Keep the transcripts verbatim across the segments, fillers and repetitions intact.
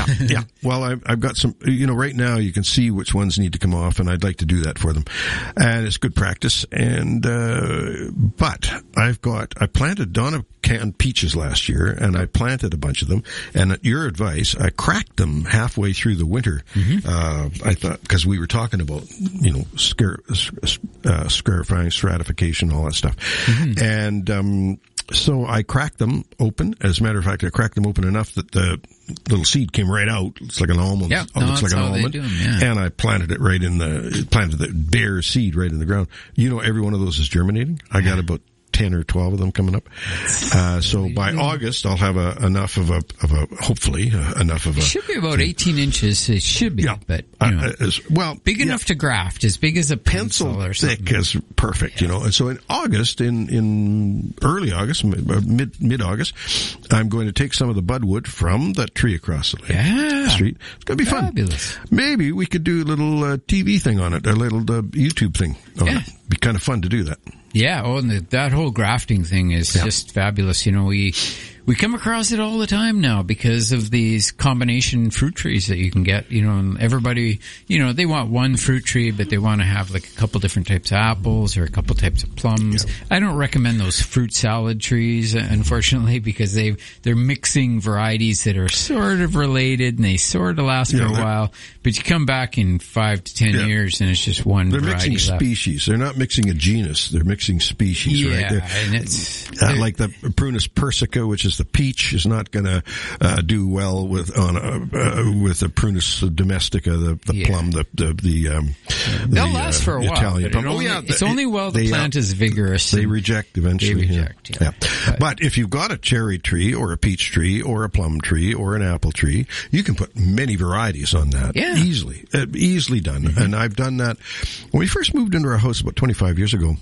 Yeah, yeah. Well, I've, I've got some, you know, right now you can see which ones need to come off, and I'd like to do that for them. And it's good practice. And, uh, but I've got, I planted Donna canned peaches last year, and I planted a bunch of them. And at your advice, I cracked them halfway through the winter. Mm-hmm. Uh, I thought, because we were talking about, you know, scare, uh, scarifying, stratification, all that stuff. Mm-hmm. And, um, so I cracked them open. As a matter of fact, I cracked them open enough that the little seed came right out. It's like an almond. Yeah, oh, no, looks like an almond. Them, yeah. And I planted it right in the, planted the bare seed right in the ground. You know, every one of those is germinating. I got about ten or twelve of them coming up. Uh, so by August, I'll have a, enough of a, of a, hopefully, uh, enough of a. It should be about eighteen inches. It should be, yeah. but, you know, uh, as, well. Big yeah. enough to graft, as big as a pencil, pencil or something. thick is perfect, yeah. you know. And so in August, in, in early August, mid, mid-August, I'm going to take some of the budwood from that tree across the lake, yeah. street. It's going to be Fabulous. fun. Maybe we could do a little uh, T V thing on it, a little uh, YouTube thing on yeah. it. Be kind of fun to do that. Yeah, oh, and the, that whole grafting thing is yeah. just fabulous. You know, we we come across it all the time now because of these combination fruit trees that you can get. You know, and everybody, you know, they want one fruit tree, but they want to have like a couple different types of apples or a couple types of plums. Yeah. I don't recommend those fruit salad trees, unfortunately, because they they're mixing varieties that are sort of related and they sort of last yeah, for a while. But you come back in five to ten yeah. years and it's just one they're variety mixing left. Species. They're not mixing a genus. They're mixing species, yeah, right? They're, and it's uh, like the Prunus persica, which is the peach, is not going to uh, do well with on a, uh, with the Prunus domestica, the, the yeah. plum, the the, the um, they'll the, last uh, for a while. Italian But it plum. only, oh, yeah, it's they, only while the they, plant uh, is vigorous. They reject eventually. They reject, yeah. yeah. yeah. But, but if you've got a cherry tree or a peach tree or a plum tree or an apple tree, you can put many varieties on that yeah. easily, uh, easily done. Mm-hmm. And I've done that when we first moved into our house about twenty-five years ago.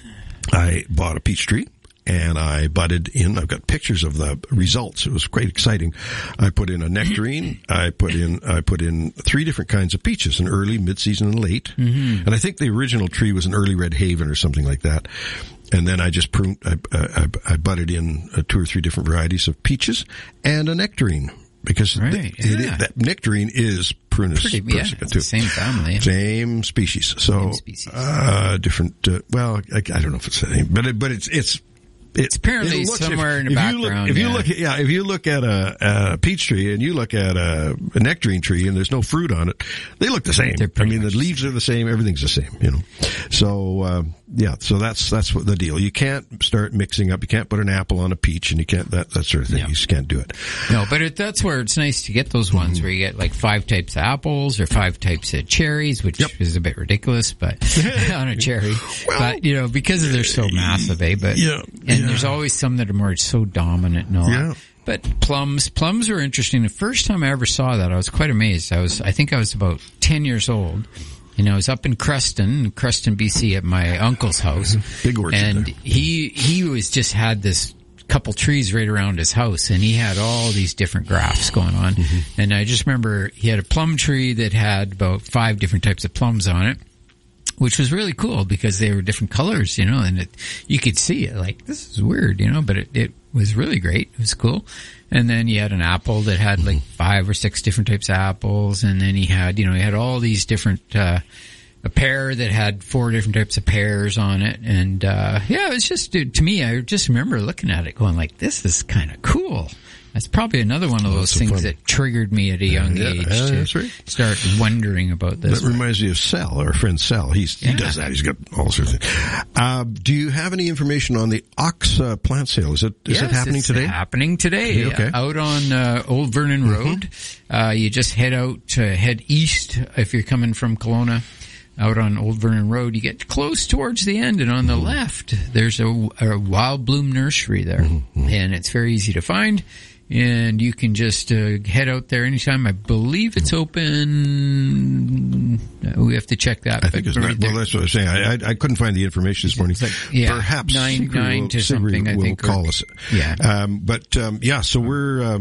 I bought a peach tree and I budded in. I've got pictures of the results. It was quite exciting. I put in a nectarine. I put in I put in three different kinds of peaches: an early, mid-season, and late. Mm-hmm. And I think the original tree was an early Red Haven or something like that. And then I just pruned. I, I, I budded in uh, two or three different varieties of peaches and a nectarine. Because right, the, yeah. it, that nectarine is Prunus Pretty, persica yeah, too. The same family. Same species. So, same species. Uh, different, uh, well, I, I don't know if it's the same, but it, but it's, it's, It's apparently somewhere if, in the if background. You look, if yeah. you look at, yeah, if you look at a, a peach tree and you look at a, a nectarine tree and there's no fruit on it, they look the same. I mean, the leaves are the same, everything's the same, you know. So, uh, yeah, so that's, that's what the deal. You can't start mixing up, you can't put an apple on a peach and you can't, that, that sort of thing. Yeah. You just can't do it. No, but it, that's where it's nice to get those ones mm-hmm. where you get like five types of apples or five types of cherries, which yep. is a bit ridiculous, but on a cherry. Well, but, you know, because they're so massive, eh? But, yeah, and yeah. there's always some that emerge so dominant and all yeah. that. But plums, plums are interesting. The first time I ever saw that, I was quite amazed. I was, I think I was about ten years old. And I was up in Creston, Creston, B C at my uncle's house. Big orchard. And there. he, he was just had this couple trees right around his house and he had all these different grafts going on. Mm-hmm. And I just remember he had a plum tree that had about five different types of plums on it, which was really cool because they were different colors, you know, and it, you could see it like, this is weird, you know, but it, it was really great. It was cool. And then he had an apple that had like five or six different types of apples. And then he had, you know, he had all these different, uh, a pear that had four different types of pears on it. And, uh, yeah, it was just, dude, to me, I just remember looking at it going like, this is kind of cool. That's probably another one of those Lots things of that triggered me at a young yeah, age yeah, to that's right. start wondering about this. That reminds me of Sal, our friend Sal. He's, yeah. He does that. He's got all sorts of things. Uh, do you have any information on the Ox uh, plant sale? Is it, is yes, it happening it's today? happening today. Okay. Out on uh, Old Vernon Road. Mm-hmm. Uh, you just head out, to head east if you're coming from Kelowna. Out on Old Vernon Road, you get close towards the end, and on the mm-hmm. left, there's a, a wild bloom nursery there, mm-hmm. and it's very easy to find. And you can just uh, head out there anytime. I believe it's open. We have to check that. I think it's not. Well, that's what I was saying. I, I, I couldn't find the information this morning. Like, yeah, Perhaps nine, Sigrid nine will, to Sigrid something. I will think call or, us. Yeah. Um, but um, yeah, so we're um,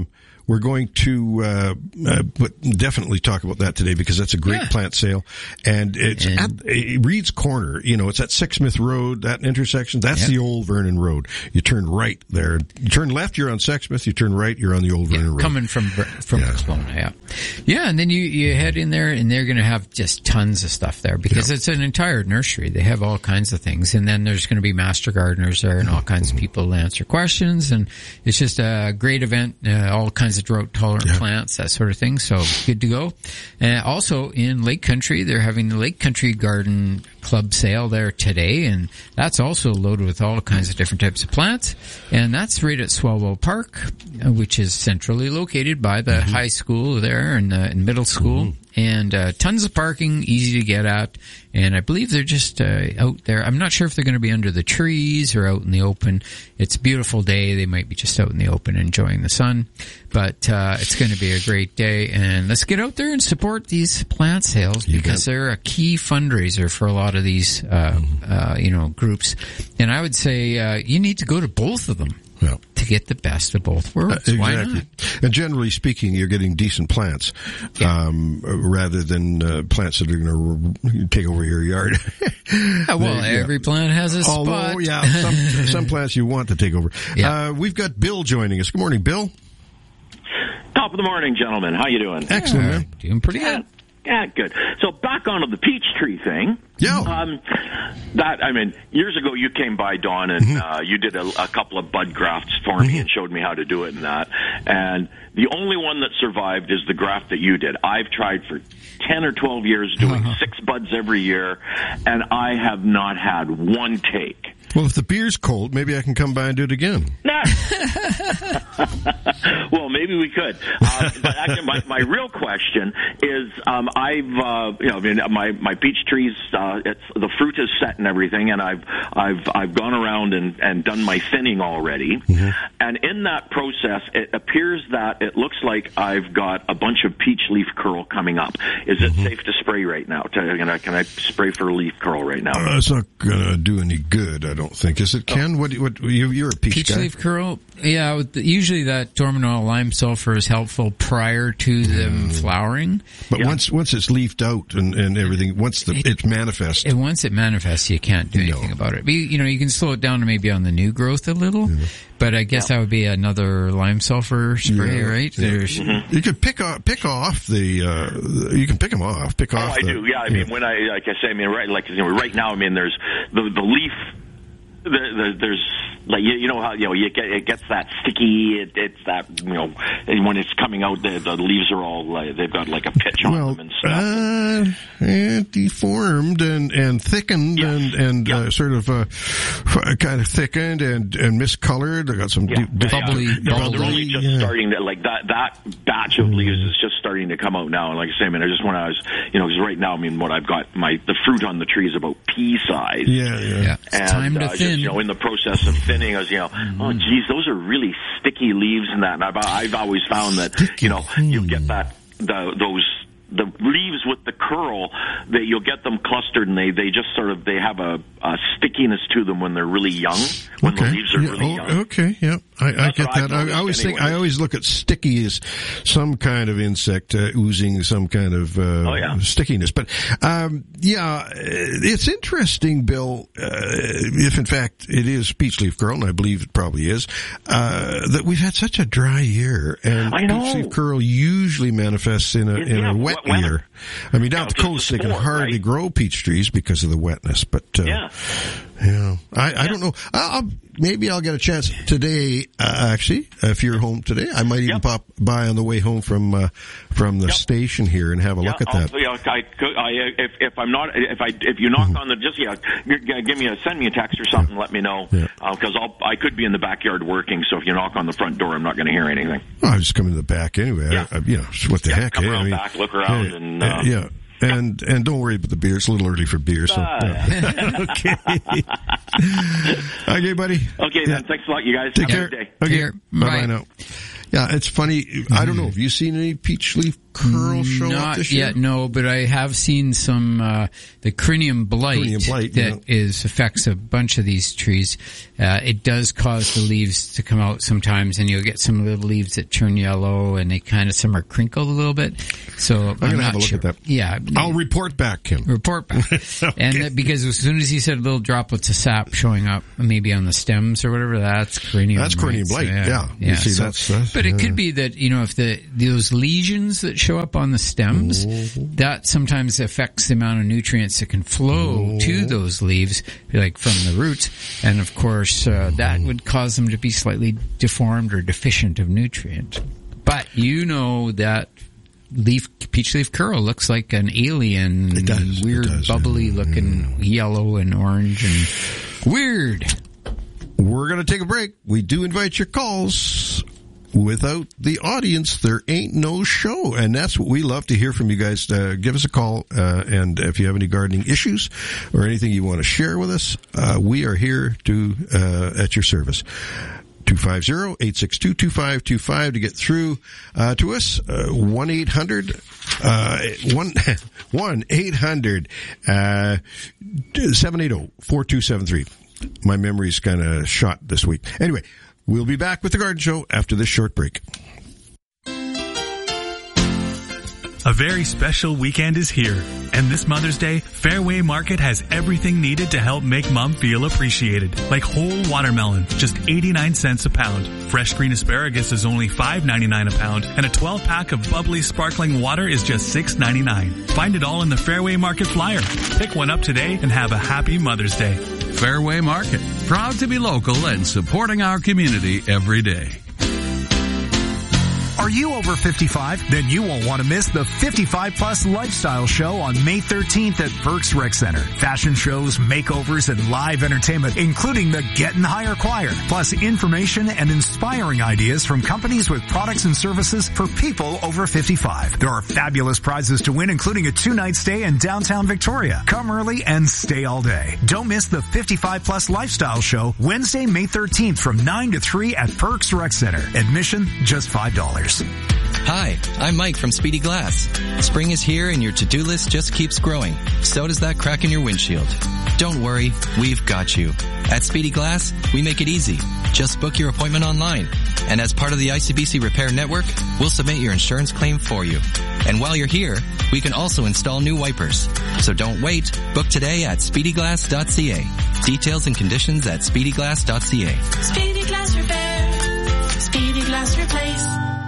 we're going to uh, uh, but definitely talk about that today because that's a great Yeah. plant sale, and it's And- at uh, Reed's Corner. You know, it's at Sixsmith Road, that intersection. That's Yep. the old Vernon Road. You turn right there. You turn left, you're on Sexsmith. You turn right, you're on the old Yeah, Vernon Road. coming from from Yeah. Kelowna, yeah, yeah, and then you you head in there, and they're going to have just tons of stuff there because Yeah. it's an entire nursery. They have all kinds of things, and then there's going to be master gardeners there, and all kinds of people to answer questions, and it's just a great event. Uh, all kinds of drought tolerant Yeah. plants, that sort of thing. So good to go. And also in Lake Country, they're having the Lake Country Garden Club sale there today, and that's also loaded with all kinds of different types of plants, and that's right at Swalwell Park, uh, which is centrally located by the Mm-hmm. high school there and, uh, and middle school, Mm-hmm. and uh, tons of parking, easy to get at, and I believe they're just uh, out there. I'm not sure if they're going to be under the trees or out in the open. It's a beautiful day. They might be just out in the open enjoying the sun, but uh, it's going to be a great day, and let's get out there and support these plant sales You because bet. they're a key fundraiser for a lot of these, uh, uh, you know, groups. And I would say uh, you need to go to both of them Yeah. to get the best of both worlds. Uh, Why exactly. not? And generally speaking, you're getting decent plants, um, rather than uh, plants that are going to take over your yard. Yeah, well, Yeah. every plant has a Although, spot. yeah, some, some plants you want to take over. Yeah. Uh, we've got Bill joining us. Good morning, Bill. Top of the morning, gentlemen. How you doing? Excellent, Uh, man. doing pretty Yeah, good. yeah, good. So back onto the peach tree thing. Yeah. Um, that I mean, years ago you came by, Don, and uh, you did a, a couple of bud grafts for me and showed me how to do it and that. And the only one that survived is the graft that you did. I've tried for ten or twelve years doing Uh-huh. six buds every year, and I have not had one take. Well, if the beer's cold, maybe I can come by and do it again. Nah. Well, maybe we could. Uh, but actually, my, my real question is, um, I've, uh, you know, I mean, my my peach trees, uh, it's the fruit is set and everything, and I've I've I've gone around and, and done my thinning already. Mm-hmm. And in that process, it appears that it looks like I've got a bunch of peach leaf curl coming up. Is it mm-hmm. safe to spray right now? Can I, can I spray for leaf curl right now? Uh, it's not going to do any good, I don't think. Is it, Ken? Oh. What, what, you, you're a peach, Peach guy. leaf curl, yeah, with the, usually that dormant oil lime sulfur is helpful prior to them mm. flowering. But yeah. once once it's leafed out and, and everything, once the, it, it's manifest. And once it manifests, you can't do anything no. about it. But you, you know, you can slow it down to maybe on the new growth a little, mm-hmm. but I guess yeah. that would be another lime sulfur spray, yeah. right? Yeah. Mm-hmm. You can pick off, pick off the, uh, you can pick them off, pick oh, off I the, do, yeah. I mean, when I, like I say, I mean, right, like, you know, right now, I mean, there's the, the leaf, the, the, there's, like, you, you know how, you know, you get, it gets that sticky, it, it's that, you know, and when it's coming out, the, the leaves are all, like, they've got like a pitch on well, them and stuff. Uh, eh, deformed and, and thickened yes. and, and, yeah. uh, sort of, uh, kind of thickened and, and miscolored. They got some yeah. deep, bubbly, yeah. They're, bubbly. they're only just yeah. starting to, like, that, that batch of leaves is just starting to come out now. And like I say, I mean, I just want to, I was, you know, because right now, I mean, what I've got, my, the fruit on the tree is about pea size. Yeah, yeah. yeah. It's and, time to uh, thin. Just, you know, in the process of thinning, I was, you know, mm-hmm. oh, geez, those are really sticky leaves and that. And I've, I've always found that, sticky. you know, you get that, the, those, the leaves with the curl, that you'll get them clustered and they, they just sort of, they have a, a stickiness to them when they're really young, when okay. the leaves are yeah. really oh, young. Okay, yeah, I, I get what I've that. I, I always think, anyways. I always look at sticky as some kind of insect uh, oozing some kind of uh, oh, yeah. stickiness. But um, yeah, it's interesting, Bill. Uh, if in fact it is peach leaf curl, and I believe it probably is, uh, that we've had such a dry year, and I know. peach leaf curl usually manifests in a in yeah, a wet when, year. I mean, down yeah, at the coast they can sport, hardly right? grow peach trees because of the wetness. But uh, Yeah. yeah, I, I don't know. I'll, maybe I'll get a chance today. Uh, actually, if you're home today, I might even Yep. pop by on the way home from uh, from the Yep. station here and have a Yeah, look at I'll, that. yeah, I, could- I, if, if I'm not, if I, if you knock on the, just yeah, g- give me a, send me a text or something, let me know, Yeah. because I'll, I could be in the backyard working. So if you knock on the front door, I'm not going to hear anything. Well, I just come in the back anyway. Yeah. I, I, you know, what the Yeah, heck? come eh? around I mean, back, look around, yeah, and, uh, yeah. And and don't worry about the beer. It's a little early for beer. So Ah. yeah. okay. Okay, buddy. Okay, Yeah. then. Thanks a lot, you guys. Take Have care. a good day. Okay. Care. Bye bye Bye. now. Yeah, it's funny. I don't know. Have you seen any peach leaf curl show Not up this year? yet, no, but I have seen some, uh, the crinium blight, Crinium blight, that yeah. is, affects a bunch of these trees. Uh, it does cause the leaves to come out sometimes, and you'll get some little leaves that turn yellow, and they kind of, some are crinkled a little bit. So I'm, I'm going to not have a look sure. at that. Yeah. I'll report back, Kim. Report back. Okay. And that, because as soon as he said little droplets of sap showing up, maybe on the stems or whatever, that's cranium That's blight. cranium blight, So, yeah. You yeah. see, So- that's- that's- but it yeah. could be that, you know, if the, those lesions that show up on the stems, Mm-hmm. that sometimes affects the amount of nutrients that can flow Mm-hmm. to those leaves, like from the roots. And of course, uh, that would cause them to be slightly deformed or deficient of nutrient. But you know that leaf, peach leaf curl looks like an alien, It does, it weird, does, bubbly yeah. looking yellow and orange and weird. We're going to take a break. We do invite your calls. Without the audience, there ain't no show. And that's what we love to hear from you guys. Uh, give us a call. Uh, and if you have any gardening issues or anything you want to share with us, uh, we are here to, uh, at your service. two five zero, eight six two, two five two five to get through, uh, to us. Uh, one eight hundred, uh, one eight hundred, uh, seven eight zero, four two seven three. My memory's kind of shot this week. Anyway, we'll be back with the Garden Show after this short break. A very special weekend is here, and this Mother's Day, Fairway Market has everything needed to help make Mom feel appreciated. Like whole watermelon, just eighty-nine cents a pound. Fresh green asparagus is only five ninety-nine a pound, and a twelve pack of bubbly sparkling water is just six ninety-nine. Find it all in the Fairway Market flyer. Pick one up today and have a happy Mother's Day. Fairway Market, proud to be local and supporting our community every day. Are you over fifty-five? Then you won't want to miss the fifty-five Plus Lifestyle Show on May thirteenth at Perks Rec Center. Fashion shows, makeovers, and live entertainment, including the Getting Higher Choir, plus information and inspiring ideas from companies with products and services for people over fifty-five. There are fabulous prizes to win, including a two-night stay in downtown Victoria. Come early and stay all day. Don't miss the fifty-five Plus Lifestyle Show Wednesday, May thirteenth from nine to three at Perks Rec Center. Admission, just five dollars. Hi, I'm Mike from Speedy Glass. Spring is here and your to-do list just keeps growing. So does that crack in your windshield. Don't worry, we've got you. At Speedy Glass, we make it easy. Just book your appointment online. And as part of the I C B C Repair Network, we'll submit your insurance claim for you. And while you're here, we can also install new wipers. So don't wait. Book today at speedy glass dot c a. Details and conditions at speedy glass dot c a. Speedy Glass Repair. Speedy Glass Replace.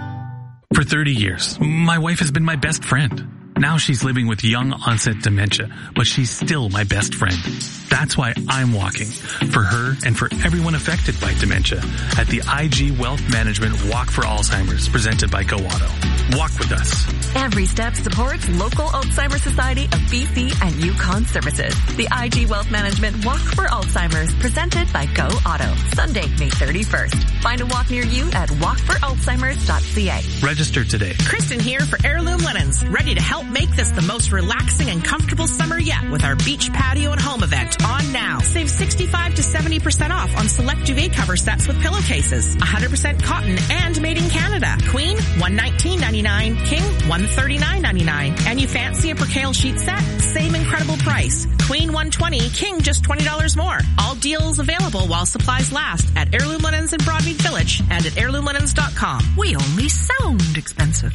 For thirty years, my wife has been my best friend. Now she's living with young onset dementia, but she's still my best friend. That's why I'm walking, for her and for everyone affected by dementia, at the I G Wealth Management Walk for Alzheimer's, presented by Go Auto. Walk with us. Every step supports local Alzheimer's Society of B C and Yukon Services. The I G Wealth Management Walk for Alzheimer's, presented by Go Auto. Sunday, May thirty-first. Find a walk near you at walk for alzheimers dot c a. Register today. Kristen here for Heirloom Linens, ready to help make this the most relaxing and comfortable summer yet with our beach patio and home event on now. Save sixty-five to seventy percent off on select duvet cover sets with pillowcases. one hundred percent cotton and made in Canada. Queen, one nineteen ninety-nine. King, one thirty-nine ninety-nine. And you fancy a percale sheet set? Same incredible price. Queen, one twenty. King, just twenty dollars more. All deals available while supplies last at Heirloom Linens in Broadmead Village and at heirloom linens dot com. We only sound expensive.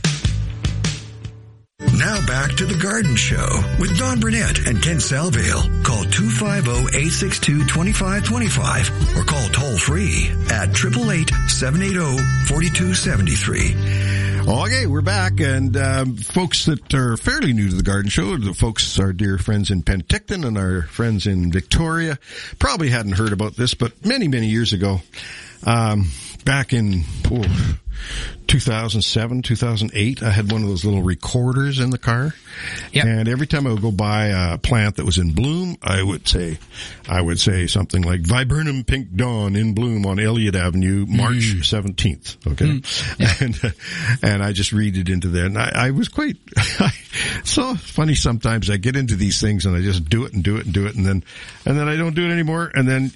Now back to the Garden Show with Don Burnett and Ken Salvale. Call two five zero, eight six two, two five two five or call toll free at eight eight eight, seven eight zero, four two seven three. Okay, we're back, and um, folks that are fairly new to the Garden Show, the folks, our dear friends in Penticton and our friends in Victoria, probably hadn't heard about this, but many, many years ago, um, back in oh, two thousand seven, two thousand eight, I had one of those little recorders in the car. Yep. And every time I would go by a plant that was in bloom, I would say, I would say something like Viburnum Pink Dawn in bloom on Elliott Avenue, March mm. seventeenth. Okay. Mm. Yeah. And, uh, and I just read it into there. And I, I was quite, so funny sometimes I get into these things and I just do it and do it and do it. And then, and then I don't do it anymore. And then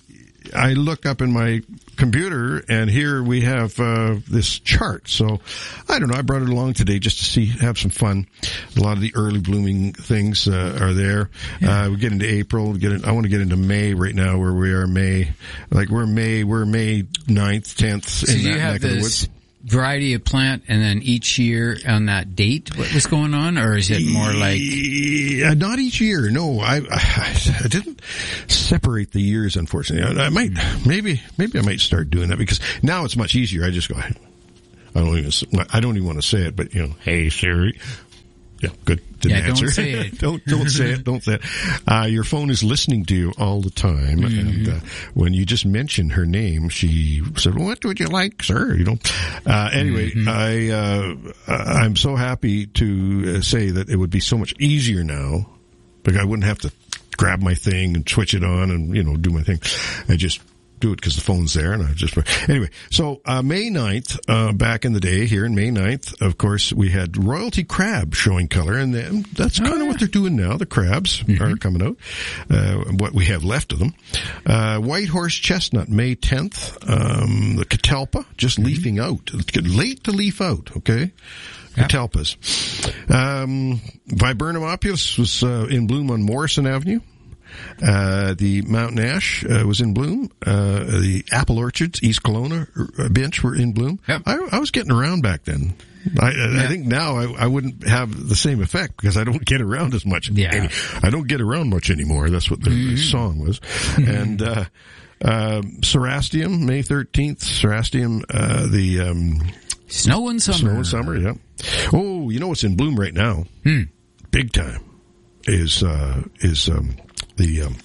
I look up in my computer, and here we have uh, this chart. So I don't know. I brought it along today just to see, have some fun. A lot of the early blooming things uh, are there. Yeah. Uh, we get into April. We get in, I want to get into May right now, where we are May. Like we're May. We're May ninth, tenth. So in you that have neck of the this woods. variety of plant, and then each year on that date, what was going on, or is it more like? Uh, not each year. No, I, I I didn't separate the years. Unfortunately, I, I might maybe maybe I might start doing that, because now it's much easier. I just go. I don't even I don't even want to say it, but you know, hey Siri. Yeah, good. Didn't yeah, answer. Don't say it. don't don't say it. Don't say it. Uh, your phone is listening to you all the time, mm-hmm. and uh, when you just mention her name, she said, "What would you like, sir?" You know. Uh, anyway, mm-hmm. I uh, I'm so happy to say that it would be so much easier now, because I wouldn't have to grab my thing and switch it on and you know do my thing. I just do it because the phone's there, and I just anyway. So uh, May ninth, uh, back in the day, here in May ninth, of course, we had royalty crab showing color, and then that's kind of oh, yeah. what they're doing now. The crabs mm-hmm. are coming out. Uh, what we have left of them, uh, white horse chestnut, May tenth. Um, the catalpa just mm-hmm. leafing out, late to leaf out. Okay. Yep. Catalpas. Um, Viburnum opulus was uh, in bloom on Morrison Avenue. Uh, the mountain ash uh, was in bloom. Uh, the apple orchards, East Kelowna uh, bench were in bloom. Yep. I, I was getting around back then. I, yeah. I think now I, I wouldn't have the same effect, because I don't get around as much. Yeah. Any, I don't get around much anymore. That's what the, mm-hmm. the song was. Mm-hmm. And uh, uh, Cerastium, May thirteenth. Cerastium, uh, the um, snow and summer. Snow and summer. Yeah. Oh, you know what's in bloom right now? Hmm. Big time. Is uh, is um, the um,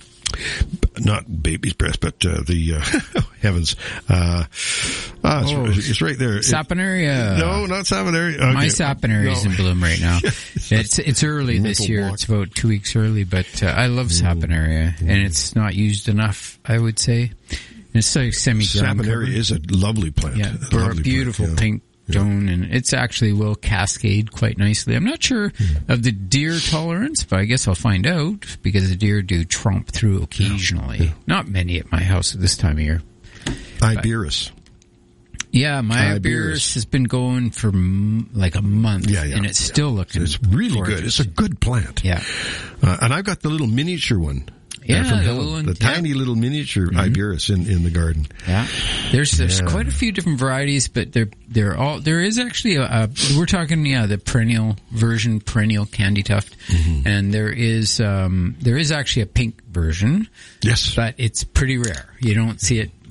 not baby's breast, but uh, the uh, heavens. Uh, ah, it's, oh, it's right there. Saponaria. It, no, not Saponaria. Okay. My Saponaria is no. in bloom right now. It's it's early this year. Block. It's about two weeks early, but uh, I love Saponaria, mm. and it's not used enough, I would say. It's like semi-ground Saponaria cover. is a lovely plant. Yeah, a lovely beautiful plant, yeah. pink stone, and it's actually will cascade quite nicely. I'm not sure mm. of the deer tolerance, but I guess I'll find out, because the deer do tromp through occasionally. Yeah, yeah. Not many at my house at this time of year. Iberis. But, yeah, my Iberis. Iberis has been going for m- like a month, yeah, yeah, and it's yeah. still looking It's really gorgeous. good. It's a good plant. Yeah. Uh, and I've got the little miniature one. Yeah, from the, Helen, little one, the yeah. tiny little miniature mm-hmm. Iberis in, in the garden. Yeah, there's there's yeah. quite a few different varieties, but they're they're all there is actually a, a we're talking yeah the perennial version, perennial candy tuft, mm-hmm. and there is um there is actually a pink version. Yes, but it's pretty rare. You don't see it.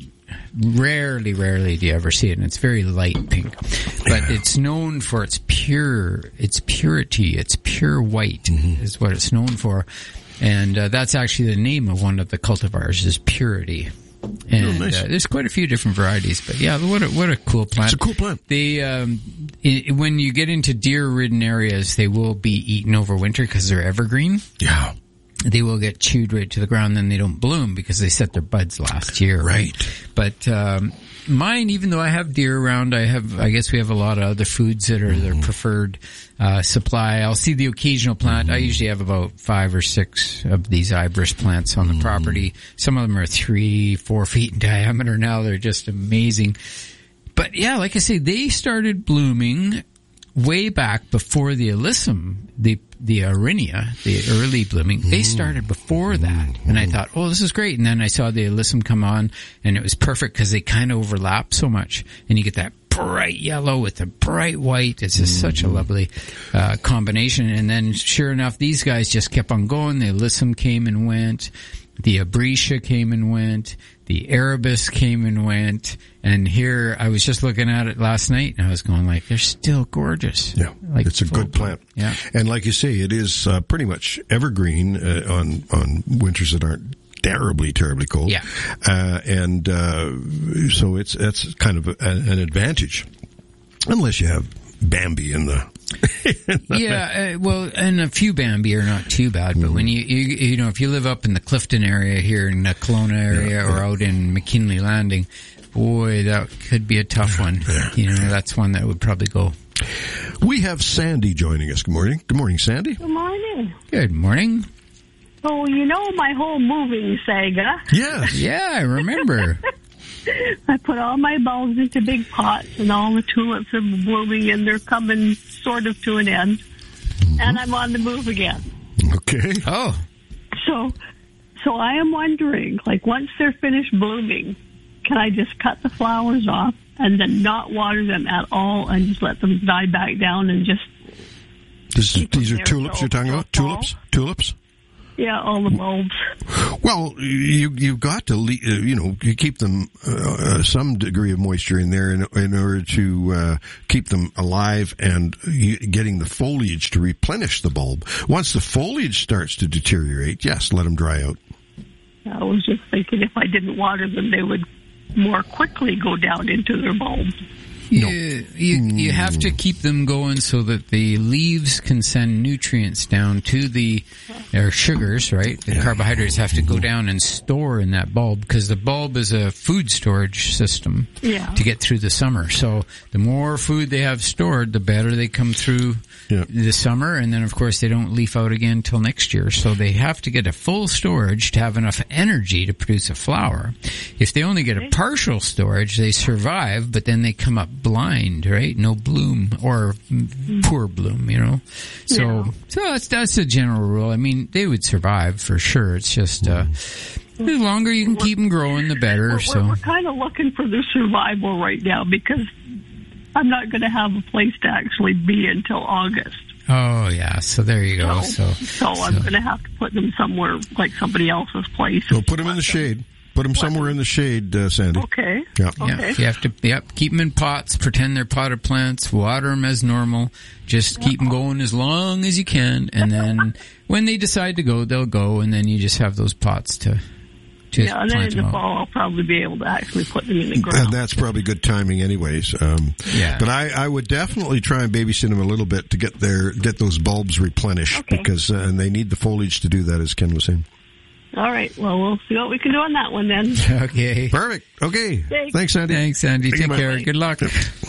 Rarely, rarely do you ever see it, and it's very light pink. But yeah. it's known for its pure, its purity, its pure white mm-hmm. is what it's known for. And uh, that's actually the name of one of the cultivars, is Purity. And oh, nice. uh, there's quite a few different varieties, but yeah, what a, what a cool plant. It's a cool plant. They, um, it, when you get into deer-ridden areas, they will be eaten over winter because they're evergreen. Yeah. They will get chewed right to the ground, then they don't bloom because they set their buds last year. Right. But, um, mine, even though I have deer around, I have, I guess we have a lot of other foods that are mm-hmm. their preferred, uh, supply. I'll see the occasional plant. Mm-hmm. I usually have about five or six of these Iberis plants on the mm-hmm. property. Some of them are three, four feet in diameter now. They're just amazing. But yeah, like I say, they started blooming way back before the alyssum, the the Arinia, the early blooming. They started before that, and I thought, oh, this is great. And then I saw the alyssum come on, and it was perfect because they kind of overlap so much, and you get that bright yellow with the bright white. It's just mm-hmm. such a lovely uh, combination. And then, sure enough, these guys just kept on going. The alyssum came and went. The Abretia came and went. The Arabis came and went. And here, I was just looking at it last night, and I was going like, they're still gorgeous. Yeah, like it's a good plant. Yeah. And like you say, it is uh, pretty much evergreen uh, on, on winters that aren't terribly, terribly cold. Yeah. Uh, and uh, so it's that's kind of a, an advantage. Unless you have Bambi in the... yeah, uh, well, and a few Bambi are not too bad, but mm-hmm. when you, you, you know, if you live up in the Clifton area here in the Kelowna area yeah, or yeah. out in McKinley Landing, boy, that could be a tough one. Yeah. You know, that's one that would probably go. We have Sandy joining us. Good morning. Good morning, Sandy. Good morning. Good morning. Oh, you know my whole moving saga. Yes. Yeah, I remember. I put all my bulbs into big pots, and all the tulips are blooming, and they're coming sort of to an end. Mm-hmm. And I'm on the move again. Okay. Oh. So, so I am wondering, like, once they're finished blooming, can I just cut the flowers off and then not water them at all and just let them die back down and just... This, these are tulips you're talking about? Tulips? Tulips? Yeah, all the bulbs. Well, you, you've got to, le- uh, you know, you keep them uh, some degree of moisture in there in, in order to uh, keep them alive and you, getting the foliage to replenish the bulb. Once the foliage starts to deteriorate, yes, let them dry out. I was just thinking if I didn't water them, they would more quickly go down into their bulbs. You, you, you have to keep them going so that the leaves can send nutrients down to the, or sugars, right? The carbohydrates have to go down and store in that bulb because the bulb is a food storage system yeah. to get through the summer. So the more food they have stored, the better they come through yeah. the summer. And then, of course, they don't leaf out again until next year. So they have to get a full storage to have enough energy to produce a flower. If they only get a partial storage, they survive, but then they come up blind, right? No bloom or poor bloom, you know. So, yeah. so that's that's a general rule. I mean, they would survive for sure. It's just uh, the longer you can keep them growing, the better. We're, so we're, we're kind of looking for their survival right now because I'm not going to have a place to actually be until August. Oh yeah, so there you go. So, so, so, so I'm going to have to put them somewhere like somebody else's place. So put them in the shade. Put them somewhere in the shade, uh, Sandy. Okay. Yeah. Yeah. Okay. You have to, yep, keep them in pots, pretend they're potted plants, water them as normal, just keep them going as long as you can, and then when they decide to go, they'll go, and then you just have those pots to, to yeah, and then plant in the them fall, out. I'll probably be able to actually put them in the ground. And that's probably good timing anyways. Um, yeah. But I, I would definitely try and babysit them a little bit to get their, get those bulbs replenished Okay. because, uh, and they need the foliage to do that, as Ken was saying. All right. Well, we'll see what we can do on that one then. Okay. Perfect. Okay. Thanks. Thanks, Sandy. Thanks, Sandy. Thank Take you, care. bye. Good luck.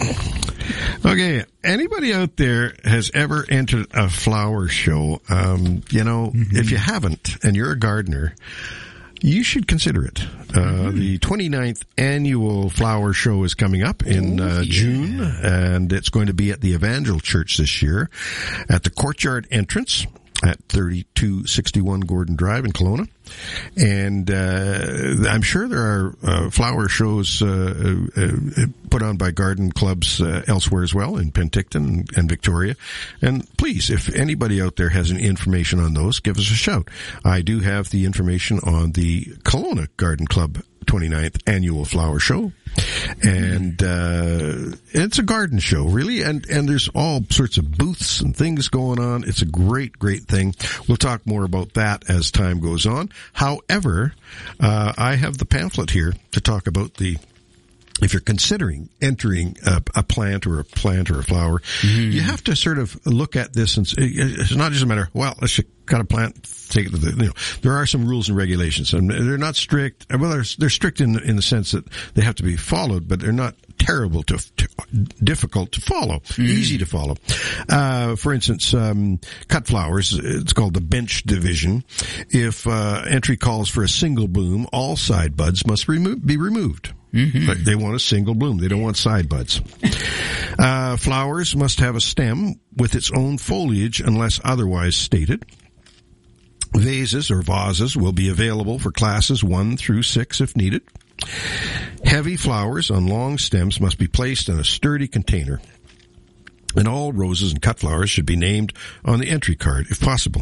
Okay. Anybody out there has ever entered a flower show? Um, you know, mm-hmm. if you haven't and you're a gardener, you should consider it. Uh, mm-hmm. The twenty-ninth annual flower show is coming up in uh, yeah. June, and it's going to be at the Evangel Church this year at the courtyard entrance at thirty-two sixty-one Gordon Drive in Kelowna. And uh, I'm sure there are uh, flower shows uh, uh, put on by garden clubs uh, elsewhere as well, in Penticton and, and Victoria. And please, if anybody out there has any information on those, give us a shout. I do have the information on the Kelowna Garden Club twenty-ninth annual flower show. And uh it's a garden show, really, and and there's all sorts of booths and things going on. It's a great, great thing. We'll talk more about that as time goes on. However, uh I have the pamphlet here to talk about the, if you're considering entering a, a plant or a plant or a flower, mm-hmm. you have to sort of look at this, and it's not just a matter, well, let's just cut a plant, take it to the, you know, there are some rules and regulations, and they're not strict. Well, they're, they're strict in, in the sense that they have to be followed, but they're not terrible to, to difficult to follow, mm. easy to follow. Uh, for instance, um, cut flowers, it's called the bench division. If, uh, entry calls for a single bloom, all side buds must remo- be removed. Mm-hmm. But they want a single bloom. They don't want side buds. Uh, flowers must have a stem with its own foliage unless otherwise stated. Vases or vases will be available for classes one through six if needed. Heavy flowers on long stems must be placed in a sturdy container. And all roses and cut flowers should be named on the entry card if possible.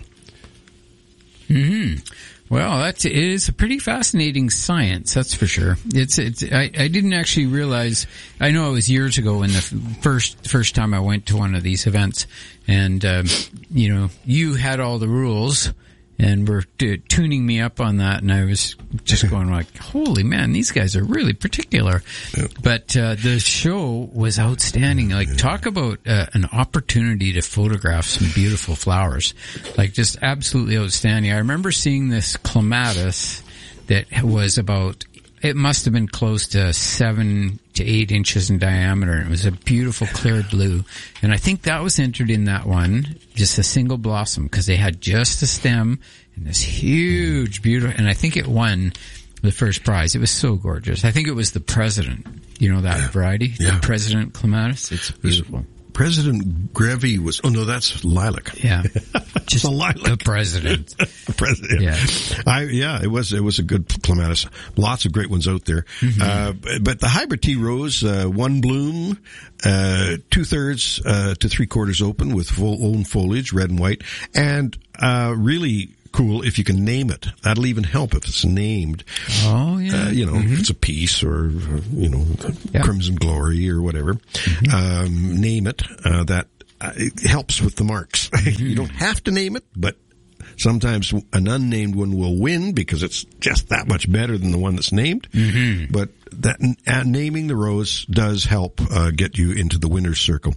Mm-hmm. Well, that's, it is a pretty fascinating science, that's for sure. It's, it's, I, I didn't actually realize, I know it was years ago when the first, first time I went to one of these events, and, um, you know, you had all the rules, and were t- tuning me up on that, and I was just going like, holy man, these guys are really particular. Yeah. But uh, the show was outstanding. Like, yeah. talk about uh, an opportunity to photograph some beautiful flowers. Like, just absolutely outstanding. I remember seeing this clematis that was about it must have been close to seven to eight inches in diameter. It was a beautiful clear blue. And I think that was entered in that one, just a single blossom, because they had just a stem and this huge, beautiful, and I think it won the first prize. It was so gorgeous. I think it was the President, you know, that yeah. variety, yeah. the President Clematis. It's beautiful. President Grevy was, oh no, that's lilac. Yeah. Just a lilac. The president. the president. Yeah. I, yeah, it was, it was a good clematis. Lots of great ones out there. Mm-hmm. Uh, but the hybrid tea rose, uh, one bloom, uh, two thirds, uh, to three quarters open with full own foliage, red and white, and, uh, really cool if you can name it. That'll even help if it's named. Oh, yeah. Uh, you know, mm-hmm. if it's a piece or, you know, yeah. Crimson Glory or whatever. Mm-hmm. Um, name it. Uh, that uh, it helps with the marks. Mm-hmm. You don't have to name it, but sometimes an unnamed one will win because it's just that much better than the one that's named. Mm-hmm. But that uh, naming the rose does help uh, get you into the winner's circle.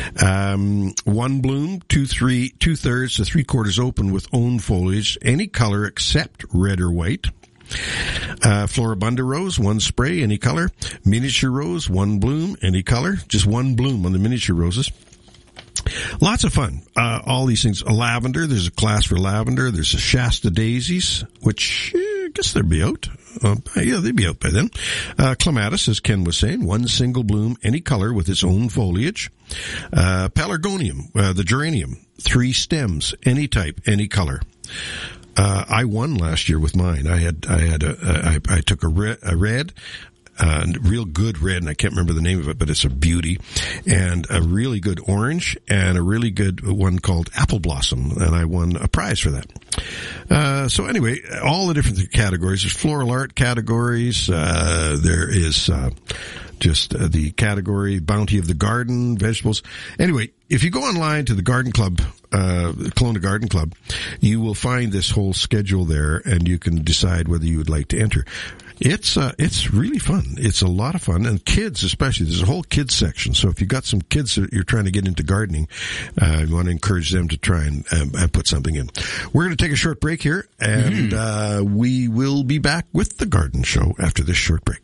Um, one bloom, two three two thirds to three quarters open with own foliage, any color except red or white. Uh, Floribunda rose, one spray, any color. Miniature rose, one bloom, any color. Just one bloom on the miniature roses. Lots of fun. Uh, all these things. A lavender. There's a class for lavender. There's a Shasta daisies, which eh, I guess they'd be out. Uh, yeah, they'd be out by then. Uh, clematis, as Ken was saying, one single bloom, any color with its own foliage. Uh, pelargonium, uh, the geranium, three stems, any type, any color. Uh, I won last year with mine. I had, I had a, I, I took a red, a red, uh, real good red, and I can't remember the name of it, but it's a beauty, and a really good orange, and a really good one called Apple Blossom, and I won a prize for that. Uh, so anyway, all the different categories. There's floral art categories, uh, there is, uh, just uh, the category Bounty of the Garden, vegetables. Anyway, if you go online to the Garden Club, uh, Kelowna Garden Club, you will find this whole schedule there, and you can decide whether you would like to enter. It's, uh, it's really fun. It's a lot of fun, and kids especially. There's a whole kids section, so if you've got some kids that you're trying to get into gardening, uh, you want to encourage them to try and, um, and put something in. We're going to take a short break here, and, mm-hmm. uh, we will be back with the Garden Show after this short break.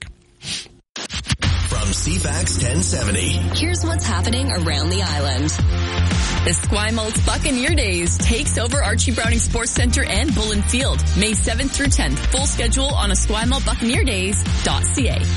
From C FAX ten seventy. Here's what's happening around the island. The Esquimalt Buccaneer Days takes over Archie Browning Sports Centre and Bullen Field, May seventh through tenth. Full schedule on esquimalt buccaneer days dot c a.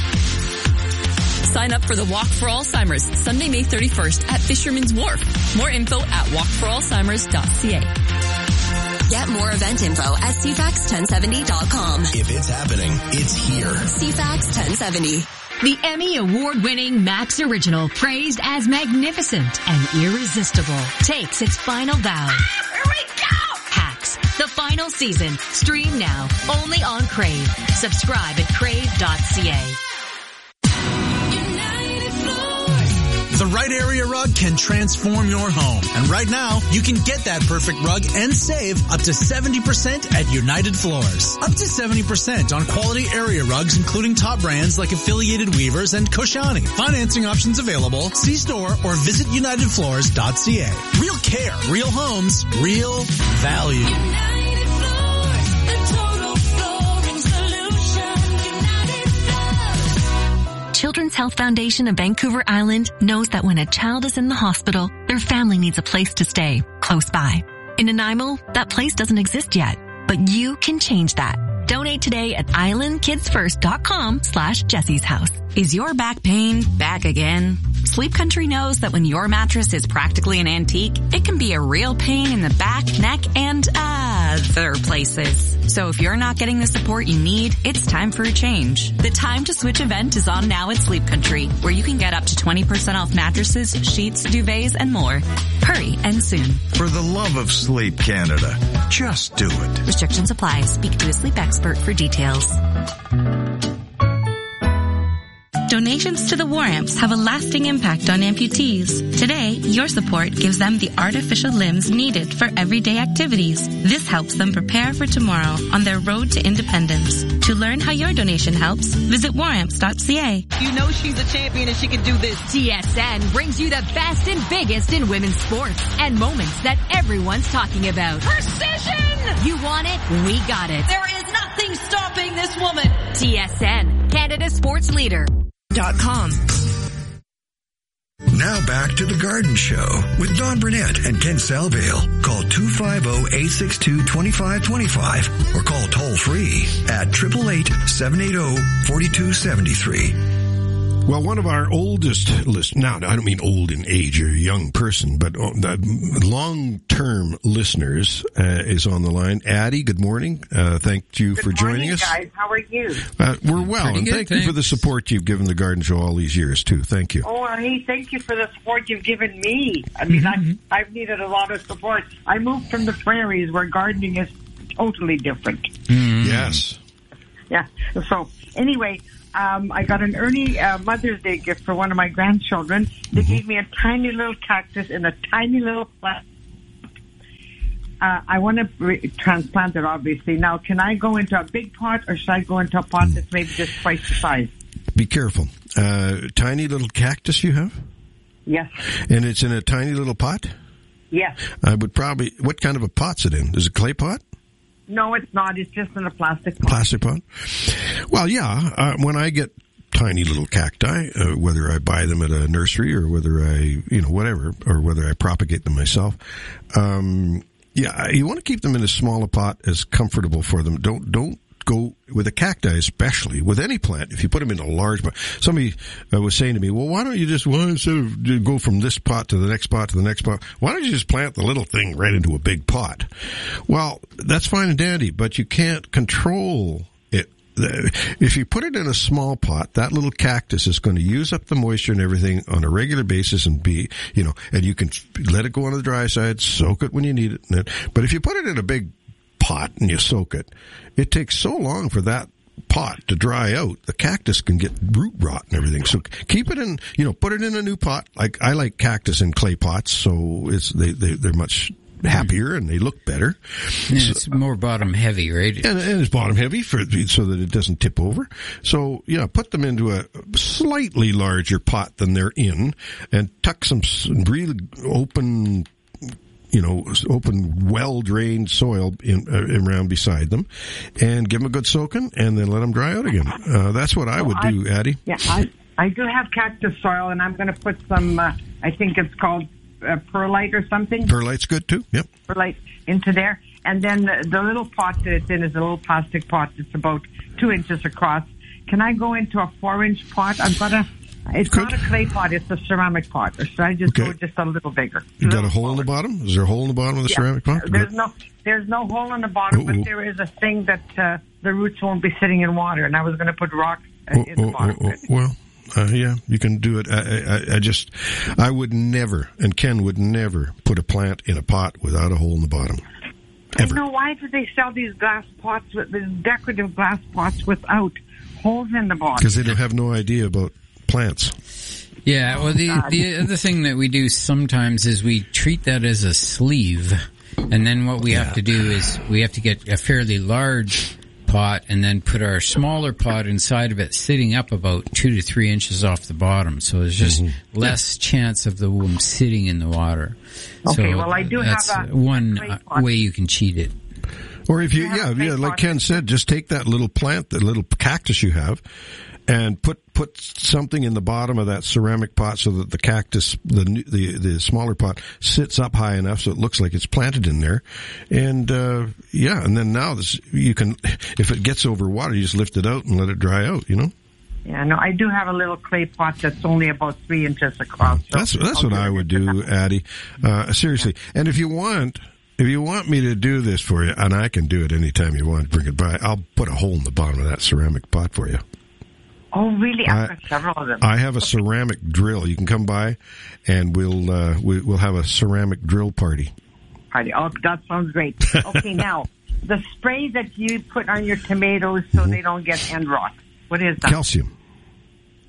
Sign up for the Walk for Alzheimer's, Sunday, May thirty-first at Fisherman's Wharf. More info at walk for alzheimers dot c a. Get more event info at c fax ten seventy dot com. If it's happening, it's here. C FAX ten seventy. The Emmy Award-winning Max Original, praised as magnificent and irresistible, takes its final bow. Ah, here we go! Hacks, the final season. Stream now, only on Crave. Subscribe at crave dot c a. The right area rug can transform your home. And right now, you can get that perfect rug and save up to seventy percent at United Floors. Up to seventy percent on quality area rugs, including top brands like Affiliated Weavers and Koshani. Financing options available. See store or visit united floors dot c a. Real care, real homes, real value. United Floors, the total flooring solution. United Floors. Children's Health Foundation of Vancouver Island knows that when a child is in the hospital, their family needs a place to stay, close by. In Nanaimo, that place doesn't exist yet, but you can change that. Donate today at island kids first dot com slash Jessie's House. Is your back pain back again? Sleep Country knows that when your mattress is practically an antique, it can be a real pain in the back, neck, and other places. So if you're not getting the support you need, it's time for a change. The Time to Switch event is on now at Sleep Country, where you can get up to twenty percent off mattresses, sheets, duvets, and more. Hurry and soon. For the love of Sleep Canada, just do it. Restrictions apply. Speak to a sleep expert for details. Donations to the War Amps have a lasting impact on amputees. Today, your support gives them the artificial limbs needed for everyday activities. This helps them prepare for tomorrow on their road to independence. To learn how your donation helps, visit war amps dot c a. You know she's a champion and she can do this. T S N brings you the best and biggest in women's sports and moments that everyone's talking about. Precision! You want it? We got it. There is nothing stopping this woman. T S N, Canada Sports Leader. Dot com. Now back to the Garden Show with Don Burnett and Ken Salvale. Call two five zero, eight six two, two five two five or call toll free at eight eight eight, seven eight zero, four two seven three. Well, one of our oldest listeners, now I don't mean old in age or young person, but long-term listeners uh, is on the line. Addie, good morning. Uh, thank you good for joining morning, us. Guys, how are you? Uh, we're well, Pretty and good, thank thanks. you for the support you've given the Garden Show all these years, too. Thank you. Oh, hey, thank you for the support you've given me. I mean, mm-hmm. I, I've needed a lot of support. I moved from the prairies where gardening is totally different. Mm. Yes. Yeah. So, anyway... Um, I got an early uh, Mother's Day gift for one of my grandchildren. They mm-hmm. gave me a tiny little cactus in a tiny little plant. Uh, I want to re- transplant it, obviously. Now, can I go into a big pot, or should I go into a pot that's maybe just twice the size? Be careful. Uh, tiny little cactus you have? Yes. And it's in a tiny little pot? Yes. I would probably... What kind of a pot's it in? Is it a clay pot? No, it's not. It's just in a plastic pot. Plastic pot? Well, yeah. Uh, when I get tiny little cacti, uh, whether I buy them at a nursery or whether I, you know, whatever, or whether I propagate them myself, um, yeah, you want to keep them in as small a pot as comfortable for them. Don't, don't go with a cacti, especially with any plant. If you put them in a large pot, somebody uh, was saying to me, well, why don't you just, well, instead of go from this pot to the next pot to the next pot, why don't you just plant the little thing right into a big pot? Well, that's fine and dandy, but you can't control it. If you put it in a small pot, that little cactus is going to use up the moisture and everything on a regular basis and be, you know, and you can let it go on the dry side, soak it when you need it. But if you put it in a big pot and you soak it, it takes so long for that pot to dry out, the cactus can get root rot and everything. So keep it in, you know, put it in a new pot. Like I like cactus in clay pots, so it's they, they they're much happier and they look better. Yeah, so, it's more bottom heavy, right? And, and it's bottom heavy for so that it doesn't tip over. So yeah, put them into a slightly larger pot than they're in, and tuck some really open, you know, open, well-drained soil in, uh, around beside them, and give them a good soaking, and then let them dry out again. Uh, that's what I would I, do, Addie. Yeah, I, I do have cactus soil, and I'm going to put some, uh, I think it's called uh, perlite or something. Perlite's good, too, yep. Perlite into there. And then the, the little pot that it's in is a little plastic pot that's about two inches across. Can I go into a four-inch pot? I've got a... It's Could. not a clay pot, it's a ceramic pot. Or should I just okay. go just a little bigger? You got a hole smaller. in the bottom? Is there a hole in the bottom of the yeah. ceramic pot? There's no there's no hole in the bottom, Uh-oh. but there is a thing that uh, the roots won't be sitting in water, and I was going to put rocks uh, oh, in the oh, bottom. Oh, oh. Well, uh, yeah, you can do it. I, I, I just, I would never, and Ken would never put a plant in a pot without a hole in the bottom. Ever. I know, why do they sell these glass pots, with these decorative glass pots without holes in the bottom? Because they don't have no idea about plants. Yeah, well, the the other thing that we do sometimes is we treat that as a sleeve, and then what we yeah. have to do is we have to get a fairly large pot and then put our smaller pot inside of it, sitting up about two to three inches off the bottom. So there's just mm-hmm. less chance of the worm sitting in the water. Okay, so well, I do that's have a one a way you can cheat it. Or if you, yeah, yeah, like Ken said, just take that little plant, the little cactus you have, and put put something in the bottom of that ceramic pot so that the cactus, the the the smaller pot, sits up high enough so it looks like it's planted in there. And uh yeah, and then now this you can, if it gets over water, you just lift it out and let it dry out. You know. Yeah, no, I do have a little clay pot that's only about three inches across. So that's that's what I would do, Addie. Uh seriously, yeah. And if you want. If you want me to do this for you, and I can do it anytime you want, bring it by, I'll put a hole in the bottom of that ceramic pot for you. Oh, really? I've I, got several of them. I have a ceramic drill. You can come by, and we'll uh, we, we'll have a ceramic drill party. Party. Oh, that sounds great. Okay, now, the spray that you put on your tomatoes so mm-hmm. they don't get end rot, what is that? Calcium.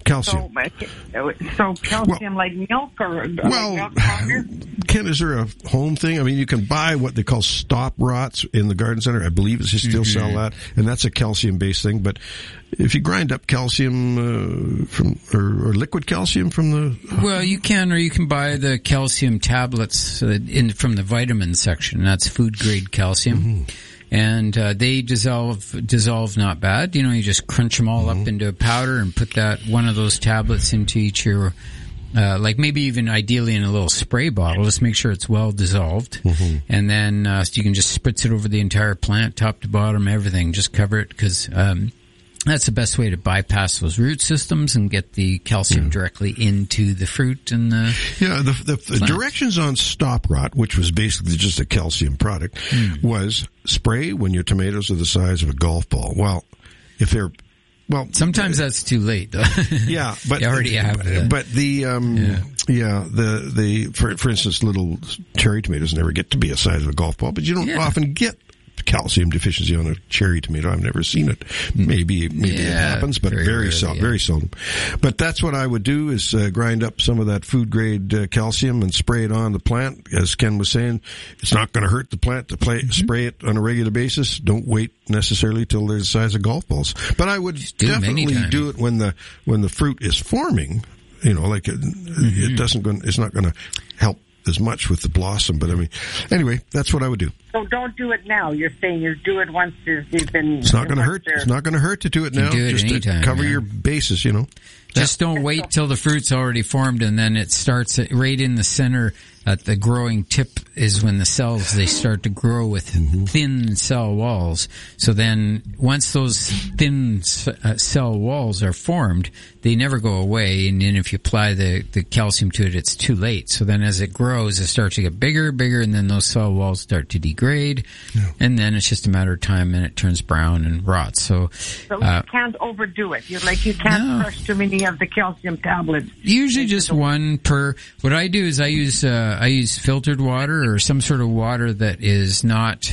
Calcium. So, so calcium well, like milk or well, like milk powder? Ken, is there a home thing? I mean, you can buy what they call Stop Rots in the garden center. I believe it's just still mm-hmm. sell that, and that's a calcium-based thing. But if you grind up calcium uh, from or, or liquid calcium from the well, you can, or you can buy the calcium tablets uh, in from the vitamin section. That's food grade calcium. Mm-hmm. And, uh, they dissolve, dissolve not bad. You know, you just crunch them all mm-hmm. up into a powder and put that, one of those tablets into each your, uh, like maybe even ideally in a little spray bottle. Just make sure it's well dissolved. Mm-hmm. And then, uh, so you can just spritz it over the entire plant, top to bottom, everything. Just cover it because, um, that's the best way to bypass those root systems and get the calcium mm. directly into the fruit and the yeah. The, the, the directions on Stop Rot, which was basically just a calcium product, mm. was spray when your tomatoes are the size of a golf ball. Well, if they're well, sometimes uh, that's too late, though. Yeah, but you already have it. But the um, yeah. yeah, the the for for instance, little cherry tomatoes never get to be a size of a golf ball, but you don't yeah. often get calcium deficiency on a cherry tomato. I've never seen it. Maybe maybe yeah, it happens, but very very, rarely, sel- yeah. very seldom. But that's what I would do is uh, grind up some of that food grade uh, calcium and spray it on the plant. As Ken was saying, it's not going to hurt the plant to play, mm-hmm. spray it on a regular basis. Don't wait necessarily till they're the size of golf balls. But I would do definitely do it when the when the fruit is forming. You know, like it, mm-hmm. it doesn't. Go, it's not going to help as much with the blossom, but I mean, anyway, that's what I would do. So don't do it now. You're saying you do it once you've been. It's not going to hurt. It's not going to hurt to do it now. Do it just anytime, to cover yeah. your bases, you know. Just don't wait till the fruit's already formed, and then it starts at, right in the center. At the growing tip is when the cells, they start to grow with mm-hmm. thin cell walls. So then once those thin uh, cell walls are formed, they never go away. And then if you apply the, the calcium to it, it's too late. So then as it grows, it starts to get bigger, bigger, and then those cell walls start to degrade. Yeah. And then it's just a matter of time and it turns brown and rots. So, so uh, you can't overdo it. You're like, you can't no. crush too many of the calcium tablets. Usually just one per. What I do is I use, uh, I use filtered water or some sort of water that is not,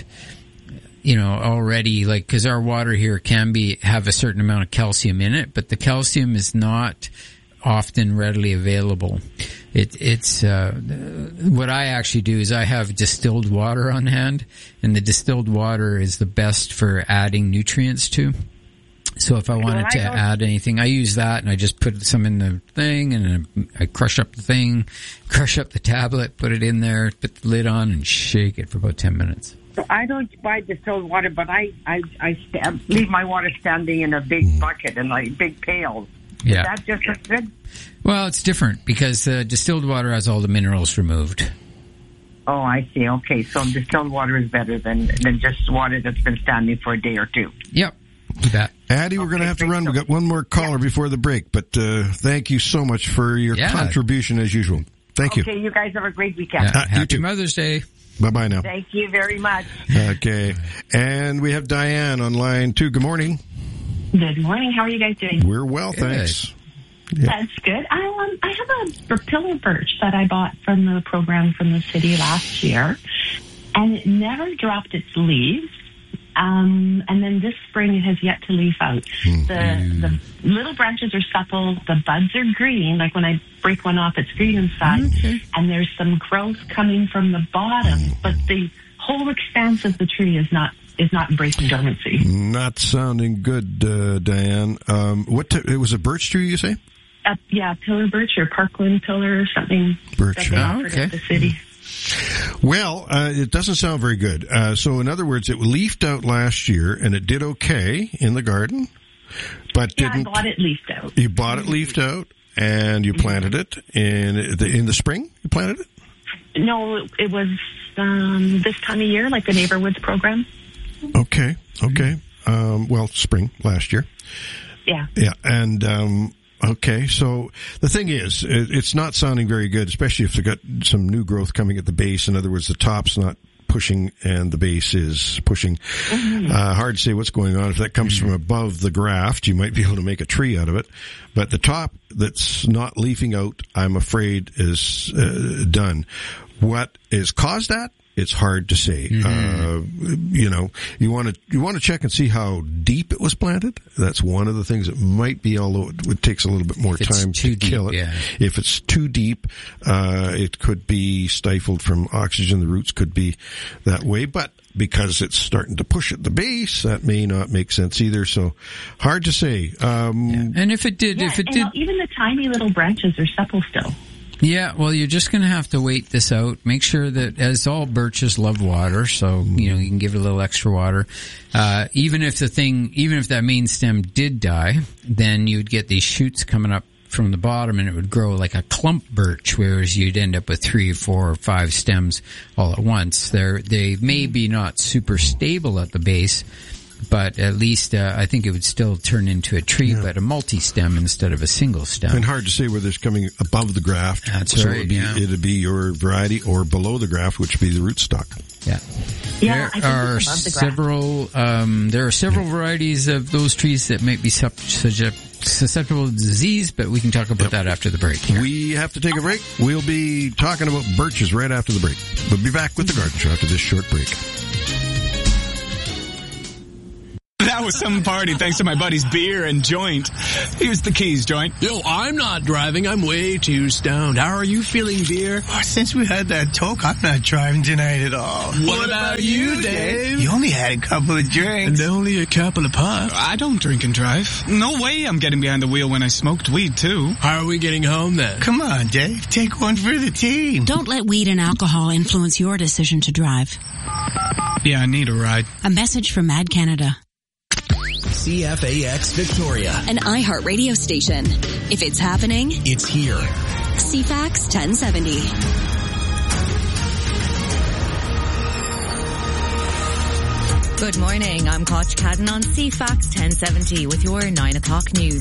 you know, already like, cause our water here can be, have a certain amount of calcium in it, but the calcium is not often readily available. It, it's, uh, what I actually do is I have distilled water on hand, and the distilled water is the best for adding nutrients to. So if I wanted well, I to add anything, I use that and I just put some in the thing and I crush up the thing, crush up the tablet, put it in there, put the lid on and shake it for about ten minutes. So I don't buy distilled water, but I, I, I st- leave my water standing in a big bucket and like big pails. Yeah. Is that just as good? Well, it's different because uh, distilled water has all the minerals removed. Oh, I see. Okay. So distilled water is better than, than just water that's been standing for a day or two. Yep. Do that. Addie, we're okay, going to have to run. So. We've got one more caller yeah. before the break, but uh, thank you so much for your yeah. contribution as usual. Thank okay, you. Okay, you guys have a great weekend. Yeah. Uh, Happy Mother's Day. Bye-bye now. Thank you very much. Okay. And we have Diane on line two. Good morning. Good morning. How are you guys doing? We're well, good. Thanks. Yeah. That's good. I um, I have a pillar birch that I bought from the program from the city last year, and it never dropped its leaves. Um, and then this spring it has yet to leaf out. Mm-hmm. The the little branches are supple, the buds are green, like when I break one off it's green inside, mm-hmm. and there's some growth coming from the bottom, mm-hmm. but the whole expanse of the tree is not is not breaking dormancy. Not sounding good, uh, Diane. Um, what t- it was a birch tree, you say? Uh, yeah, pillar birch or Parkland pillar or something birch. that they oh, offered okay. at the city. Well, uh, it doesn't sound very good. Uh, so in other words, it leafed out last year and it did okay in the garden, but yeah, didn't. I bought it leafed out. You bought it leafed out and you planted it in the, in the spring? You planted it? No, it was, um, this time of year, like the Neighborwoods program. Okay. Okay. Um, well, spring last year. Yeah. Yeah. And, um, okay, so the thing is, it's not sounding very good, especially if they've got some new growth coming at the base. In other words, the top's not pushing and the base is pushing. Mm-hmm. Uh, hard to say what's going on. If that comes mm-hmm. from above the graft, you might be able to make a tree out of it. But the top that's not leafing out, I'm afraid, is uh, done. What has caused that? it's hard to say. Mm-hmm. Uh, you know, you want to you want to check and see how deep it was planted. That's one of the things that might be, although it, it takes a little bit more if time to deep, kill it. Yeah. If it's too deep, uh, it could be stifled from oxygen. The roots could be that way, but because it's starting to push at the base, that may not make sense either. So hard to say. Um, yeah. And if it did, yeah, if it and did, even the tiny little branches are supple still. Yeah, well, you're just going to have to wait this out. Make sure that, as all birches love water, so, you know, you can give it a little extra water. Uh, even if the thing, even if that main stem did die, then you'd get these shoots coming up from the bottom and it would grow like a clump birch, whereas you'd end up with three or four or five stems all at once. They're, they may be not super stable at the base, but at least uh, I think it would still turn into a tree, yeah. but a multi-stem instead of a single stem. And hard to say whether it's coming above the graft. That's so right, it'd be, yeah. it'd be your variety, or below the graft, which would be the rootstock. Yeah. Yeah, there are several. Um, there are several yeah. varieties of those trees that might be susceptible to disease, but we can talk about yep. that after the break. Here. We have to take a break. We'll be talking about birches right after the break. We'll be back with the Garden Show after this short break. That was some party thanks to my buddy's beer and joint. Here's the keys, joint. Yo, I'm not driving. I'm way too stoned. How are you feeling, beer? Oh, since we had that talk, I'm not driving tonight at all. What, what about you, Dave? You only had a couple of drinks. And only a couple of puffs. I don't drink and drive. No way I'm getting behind the wheel when I smoked weed, too. How are we getting home, then? Come on, Dave. Take one for the team. Don't let weed and alcohol influence your decision to drive. Yeah, I need a ride. A message from Mad Canada. C F A X Victoria. An iHeart radio station. If it's happening, it's here. C FAX ten seventy. Good morning. I'm Koch Cadden on C FAX ten seventy with your nine o'clock news.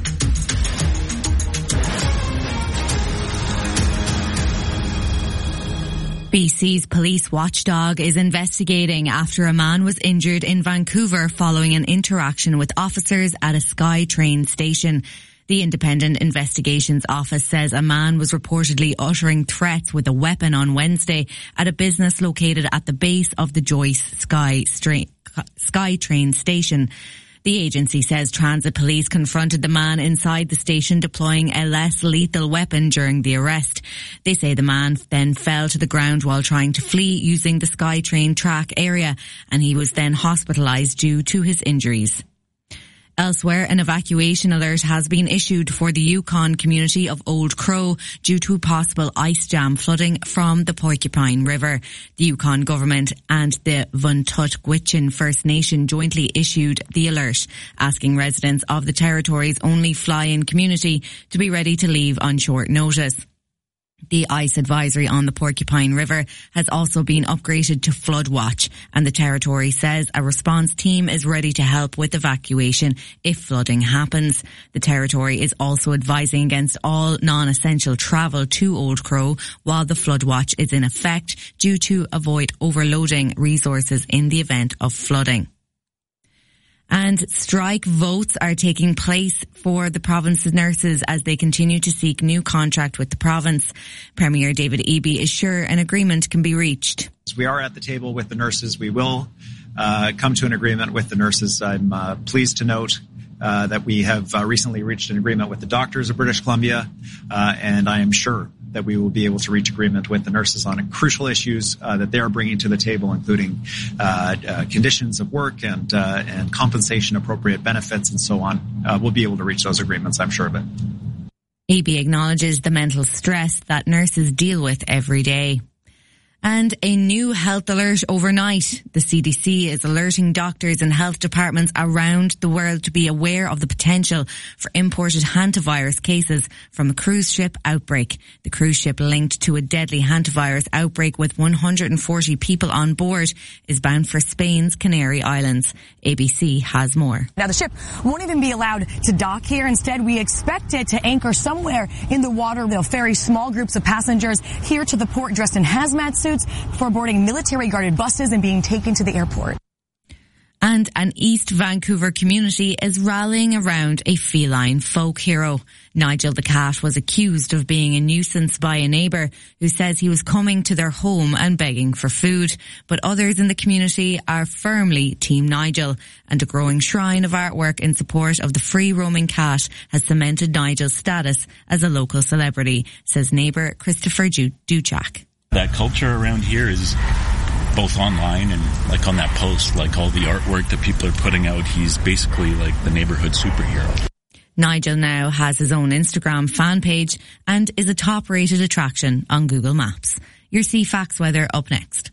B C's police watchdog is investigating after a man was injured in Vancouver following an interaction with officers at a SkyTrain station. The Independent Investigations Office says a man was reportedly uttering threats with a weapon on Wednesday at a business located at the base of the Joyce Sky SkyTrain station. The agency says transit police confronted the man inside the station deploying a less lethal weapon during the arrest. They say the man then fell to the ground while trying to flee using the SkyTrain track area, and he was then hospitalized due to his injuries. Elsewhere, an evacuation alert has been issued for the Yukon community of Old Crow due to possible ice jam flooding from the Porcupine River. The Yukon government and the Vuntut Gwich'in First Nation jointly issued the alert, asking residents of the territory's only fly-in community to be ready to leave on short notice. The ice advisory on the Porcupine River has also been upgraded to flood watch, and the territory says a response team is ready to help with evacuation if flooding happens. The territory is also advising against all non-essential travel to Old Crow while the flood watch is in effect due to avoid overloading resources in the event of flooding. And strike votes are taking place for the province's nurses as they continue to seek new contract with the province. Premier David Eby is sure an agreement can be reached. We are at the table with the nurses. We will uh, come to an agreement with the nurses. I'm uh, pleased to note uh, that we have uh, recently reached an agreement with the doctors of British Columbia, uh, and I am sure that we will be able to reach agreement with the nurses on crucial issues uh, that they are bringing to the table, including uh, uh, conditions of work and uh, and compensation, appropriate benefits, and so on. Uh, we'll be able to reach those agreements, I'm sure of it. Eby acknowledges the mental stress that nurses deal with every day. And a new health alert overnight. The C D C is alerting doctors and health departments around the world to be aware of the potential for imported hantavirus cases from a cruise ship outbreak. The cruise ship linked to a deadly hantavirus outbreak with one hundred forty people on board is bound for Spain's Canary Islands. A B C has more. Now the ship won't even be allowed to dock here. Instead, we expect it to anchor somewhere in the water. They'll ferry small groups of passengers here to the port dressed in hazmat suits before boarding military guarded buses and being taken to the airport. And an East Vancouver community is rallying around a feline folk hero. Nigel the cat was accused of being a nuisance by a neighbour who says he was coming to their home and begging for food. But others in the community are firmly Team Nigel, and a growing shrine of artwork in support of the free-roaming cat has cemented Nigel's status as a local celebrity, says neighbour Christopher Ju- Duchak. That culture around here is both online and like on that post, like all the artwork that people are putting out, he's basically like the neighborhood superhero. Nigel now has his own Instagram fan page and is a top-rated attraction on Google Maps. Your C FAX weather up next.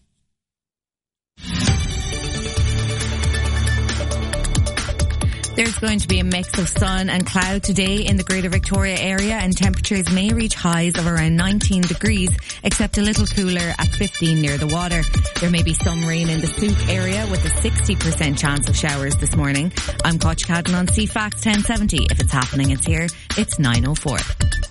There's going to be a mix of sun and cloud today in the Greater Victoria area, and temperatures may reach highs of around nineteen degrees, except a little cooler at fifteen near the water. There may be some rain in the Souk area with a sixty percent chance of showers this morning. I'm Koch Cadden on C FAX ten seventy. If it's happening, it's here. It's nine oh four.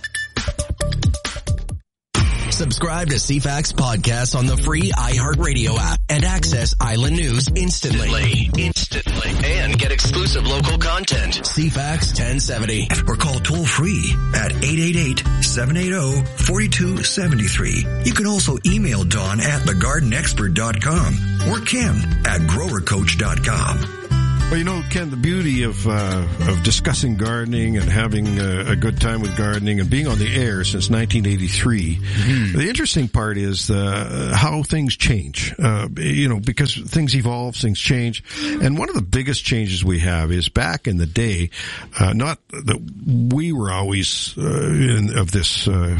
Subscribe to C FAX podcasts on the free iHeartRadio app and access Island News instantly. Instantly. And get exclusive local content. C FAX ten seventy. Or call toll free at eight eight eight, seven eight zero, four two seven three. You can also email Dawn at the garden expert dot com or Ken at grower coach dot com. Well, you know, Ken, the beauty of uh, of discussing gardening and having a, a good time with gardening and being on the air since nineteen eighty-three, mm-hmm. the interesting part is uh, how things change, uh, you know, because things evolve, things change. And one of the biggest changes we have is back in the day, uh, not that we were always uh, in, of this, uh,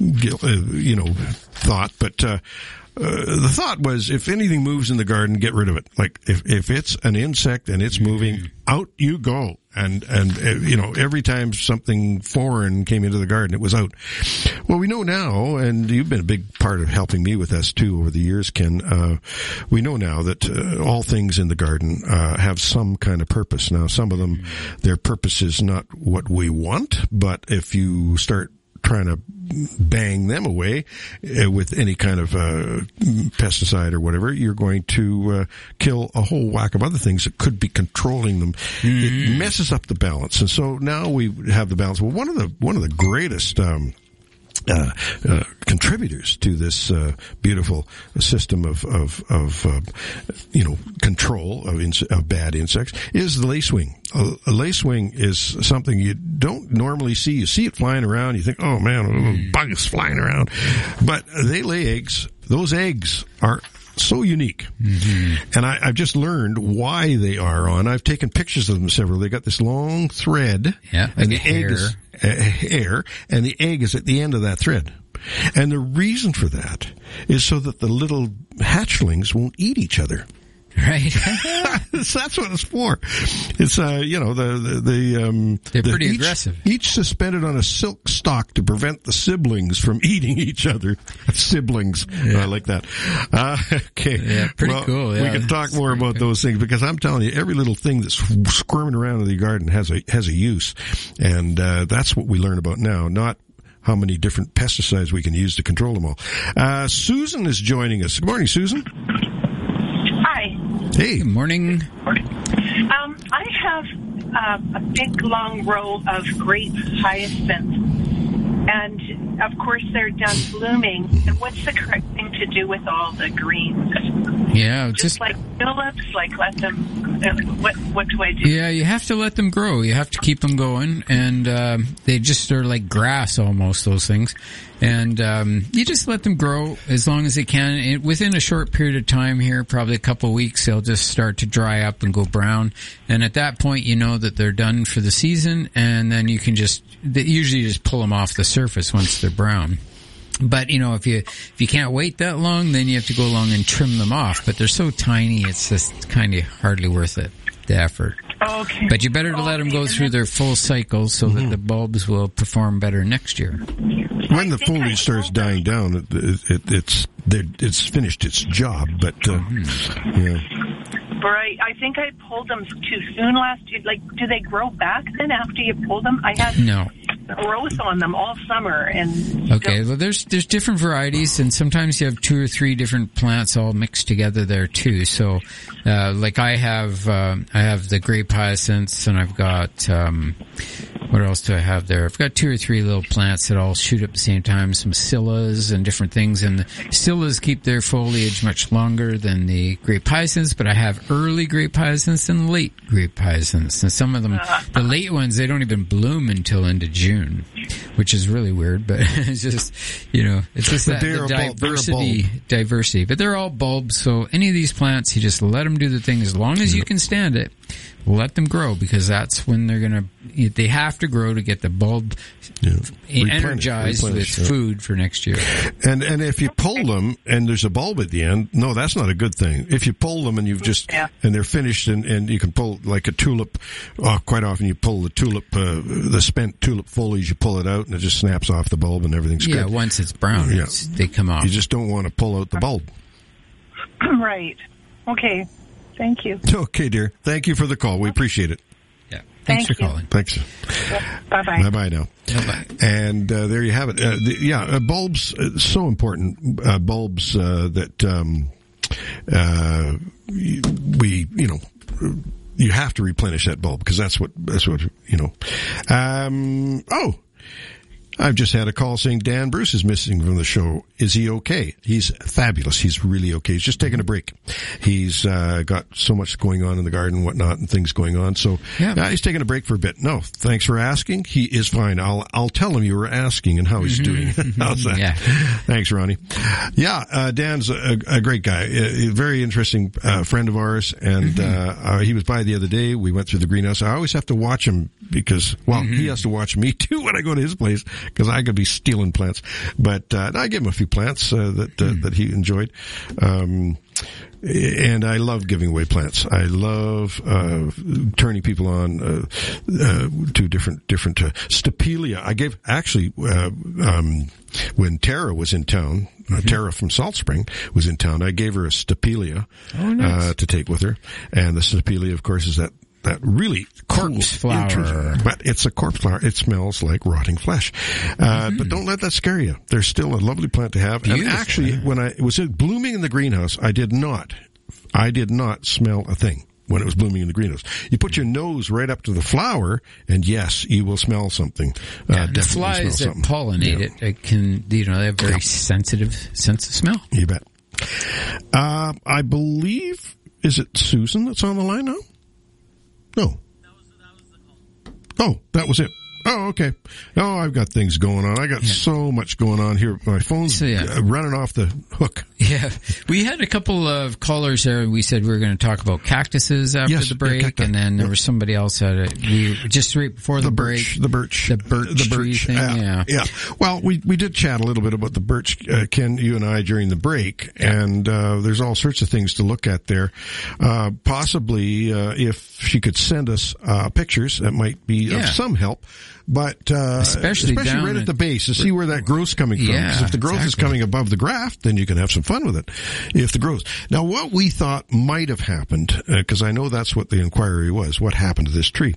you know, thought, but uh Uh, the thought was, if anything moves in the garden, get rid of it. Like, if, if it's an insect and it's moving, out you go. And, and, uh, you know, every time something foreign came into the garden, it was out. Well, we know now, and you've been a big part of helping me with this too over the years, Ken, uh, we know now that uh, all things in the garden, uh, have some kind of purpose. Now, some of them, their purpose is not what we want, but if you start trying to bang them away uh, with any kind of uh, pesticide or whatever, you're going to uh, kill a whole whack of other things that could be controlling them. Mm-hmm. It messes up the balance, and so now we have the balance. Well, one of the one of the greatest um, uh, uh, contributors to this uh, beautiful system of of, of uh, you know control of, ins- of bad insects is the lacewing. A, a lacewing is something you don't normally see. You see it flying around, you think, oh man, a bug is flying around. But they lay eggs. Those eggs are so unique. Mm-hmm. And I, I've just learned why they are on. I've taken pictures of them several. They got this long thread. Yeah, like and the hair. egg is uh, hair, and the egg is at the end of that thread. And the reason for that is so that the little hatchlings won't eat each other. Right. That's what it's for. It's, uh, you know, the, the, the, um, they're the, pretty each, aggressive. Each suspended on a silk stalk to prevent the siblings from eating each other. Siblings. Yeah. I like that. Uh, okay. Yeah, pretty well, cool. Yeah. We can talk more about those things because I'm telling you, every little thing that's squirming around in the garden has a, has a use. And, uh, that's what we learn about now, not how many different pesticides we can use to control them all. Uh, Susan is joining us. Good morning, Susan. Hi. Hey. Good morning. Um, I have uh, a big, long row of grape hyacinths, and of course they're done blooming. And what's the correct thing to do with all the greens? Yeah, just, just like tulips, like let them. Uh, what what do I do? Yeah, you have to let them grow. You have to keep them going, and um, they just are like grass almost. Those things. And um, you just let them grow as long as they can. And within a short period of time here, probably a couple of weeks, they'll just start to dry up and go brown. And at that point, you know that they're done for the season. And then you can just they usually just pull them off the surface once they're brown. But, you know, if you if you can't wait that long, then you have to go along and trim them off. But they're so tiny, it's just kind of hardly worth it, the effort. Okay. But you better to let them go through their full cycle so mm-hmm. that the bulbs will perform better next year. When the foliage starts dying down, it, it, it's it's finished its job. But uh, mm-hmm. yeah. Right. I think I pulled them too soon last year. Like, do they grow back then after you pull them? I had no. growth on them all summer. And Okay, well, there's there's different varieties, and sometimes you have two or three different plants all mixed together there too. So, uh, like I have uh, I have the grape hyacinths, and I've got um, what else do I have there? I've got two or three little plants that all shoot up at the same time. Some scillas and different things, and the scillas keep their foliage much longer than the grape hyacinths. But I have early grape hyacinths and late grape hyacinths, and some of them, the late ones, they don't even bloom until into June, which is really weird, but it's just, you know, it's just that the diversity, diversity. But they're all bulbs, so any of these plants, you just let them do the thing as long as you can stand it. Let them grow, because that's when they're going to, they have to grow to get the bulb yeah. energized Replenish, with yeah. food for next year. And and if you pull them and there's a bulb at the end, no, that's not a good thing. If you pull them and you've just, yeah. and they're finished and, and you can pull like a tulip, uh, quite often you pull the tulip, uh, the spent tulip foliage, you pull it out and it just snaps off the bulb and everything's yeah, good. Yeah, once it's brown, yeah. it's, they come off. You just don't want to pull out the bulb. Right. Okay. Thank you. Okay, dear. Thank you for the call. We appreciate it. Yeah. Thanks Thank for you. calling. Thanks. Bye-bye. Bye-bye now. Bye-bye. And uh, there you have it. Uh, the, yeah, uh, bulbs, uh, so important. Uh, bulbs uh, that um, uh, we, you know, you have to replenish that bulb, because that's what, that's what, you know. Um, oh. I've just had a call saying Dan Bruce is missing from the show. Is he okay? He's fabulous. He's really okay. He's just taking a break. He's uh, got so much going on in the garden and whatnot and things going on. So yeah. uh, he's taking a break for a bit. No, thanks for asking. He is fine. I'll I'll tell him you were asking and how he's Mm-hmm. doing. How's that? Yeah. Thanks, Ronnie. Yeah, uh, Dan's a, a great guy. A, a very interesting uh, friend of ours. And mm-hmm. uh, uh, he was by the other day. We went through the greenhouse. I always have to watch him because, well, mm-hmm. he has to watch me too when I go to his place, because I could be stealing plants. But uh, I gave him a few plants uh, that uh, mm. that he enjoyed. Um, and I love giving away plants. I love uh, turning people on uh, uh, to different different uh, Stapelia. I gave actually uh, um, when Tara was in town. Mm-hmm. Uh, Tara from Salt Spring was in town. I gave her a Stapelia oh, nice. uh, to take with her, and the Stapelia, of course, is that. That really corpse cool, flower, but it's a corpse flower. It smells like rotting flesh. Uh, mm-hmm. But don't let that scare you. They're still a lovely plant to have. Beautiful. And actually, when I was blooming in the greenhouse, I did not, I did not smell a thing when it was blooming in the greenhouse. You put your nose right up to the flower, and yes, you will smell something. Yeah, uh, the flies that pollinate yeah. it, it can, you know, they have very yeah. sensitive sense of smell. You bet. Uh, I believe, is it Susan that's on the line now? No. Oh, that was it. Oh, okay. Oh, I've got things going on. I got yeah. so much going on here. My phone's so, yeah. running off the hook. Yeah. We had a couple of callers there. We said we were going to talk about cactuses after yes, the break. Yeah, and then there yeah. was somebody else at it. We, just right before the, the break. Birch, the birch. The birch. The birch tree thing. Uh, yeah. Yeah. Well, we, we did chat a little bit about the birch, uh, Ken, you and I, during the break. Yeah. And, uh, there's all sorts of things to look at there. Uh, possibly, uh, if she could send us, uh, pictures, that might be yeah. of some help. But, uh, especially, especially right at the base to see where that growth's coming from. Yeah, because if the growth exactly. is coming above the graft, then you can have some fun with it. If the growth. Now, what we thought might have happened, because uh, I know that's what the inquiry was, what happened to this tree?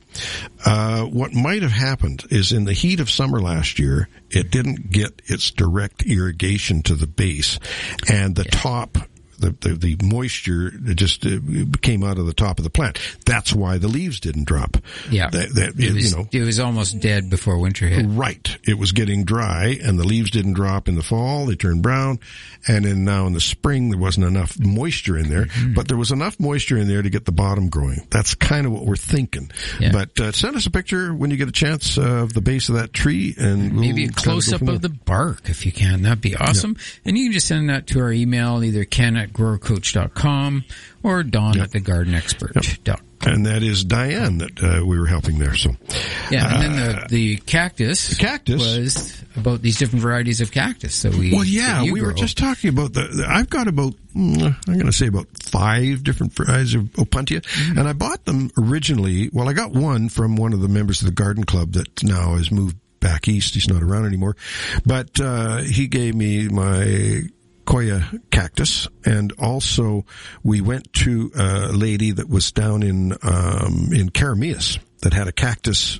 Uh, what might have happened is in the heat of summer last year, it didn't get its direct irrigation to the base, and the yeah. top The, the, the moisture just uh, came out of the top of the plant. That's why the leaves didn't drop. Yeah. That, that, it, was, you know, it was almost dead before winter hit. Right. It was getting dry, and the leaves didn't drop in the fall. They turned brown. And then now in the spring, there wasn't enough moisture in there. Mm-hmm. But there was enough moisture in there to get the bottom growing. That's kind of what we're thinking. Yeah. But uh, send us a picture when you get a chance uh, of the base of that tree. And maybe we'll a close-up of the bark, if you can. That'd be awesome. Yeah. And you can just send that to our email, either ken at grower coach dot com or Dawn yep. at the garden expert dot com. Yep. And that is Diane that uh, we were helping there. So, yeah, and then the, the cactus, the cactus was about these different varieties of cactus. So we, well, yeah, we grow. were just talking about the. the I've got about, I'm going to say about five different varieties of Opuntia, mm-hmm. and I bought them originally. Well, I got one from one of the members of the garden club that now has moved back east. He's not around anymore, but uh, he gave me my Koya cactus, and also we went to a lady that was down in um in Carameas that had a cactus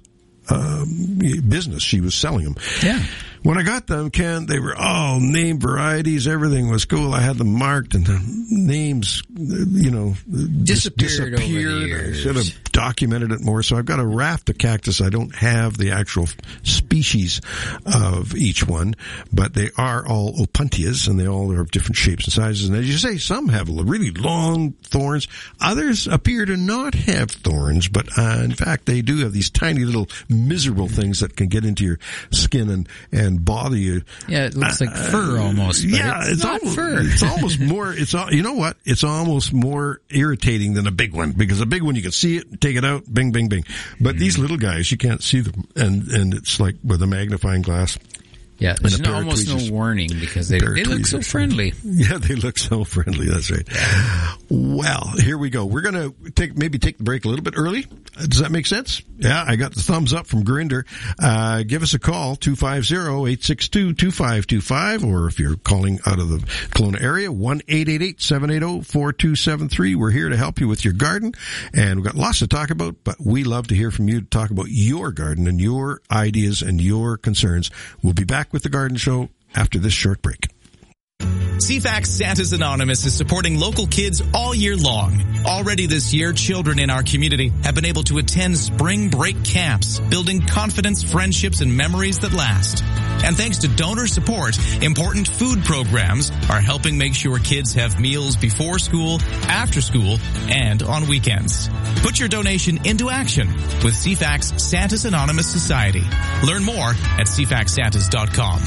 um, business. She was selling them. Yeah. When I got them, Ken, they were all name varieties. Everything was cool. I had them marked, and the names, you know, disappeared, disappeared. over the years. I should have documented it more. So I've got a raft of cactus. I don't have the actual species of each one, but they are all opuntias, and they all are of different shapes and sizes. And as you say, some have really long thorns. Others appear to not have thorns, but uh, in fact, they do have these tiny little miserable things that can get into your skin and and bother you. Yeah, it looks like uh, fur almost. But yeah, it's, it's not almost, fur. It's almost more. It's all, you know what? It's almost more irritating than a big one, because a big one you can see it, take it out, bing, bing, bing. But mm. these little guys, you can't see them, and and it's like with a magnifying glass. Yeah, there's no, almost no warning because they, they look so friendly. Yeah, they look so friendly. That's right. Well, here we go. We're going to take maybe take the break a little bit early. Does that make sense? Yeah, I got the thumbs up from Grinder. Uh, give us a call, two five zero, eight six two, two five two five, or if you're calling out of the Kelowna area, one eight eight eight, seven eight zero, four two seven three. We're here to help you with your garden, and we've got lots to talk about, but we love to hear from you to talk about your garden and your ideas and your concerns. We'll be back with the Garden Show after this short break. C FAX Santa's Anonymous is supporting local kids all year long. Already this year, children in our community have been able to attend spring break camps, building confidence, friendships, and memories that last. And thanks to donor support, important food programs are helping make sure kids have meals before school, after school, and on weekends. Put your donation into action with C FAX Santa's Anonymous Society. Learn more at c fax santas dot com.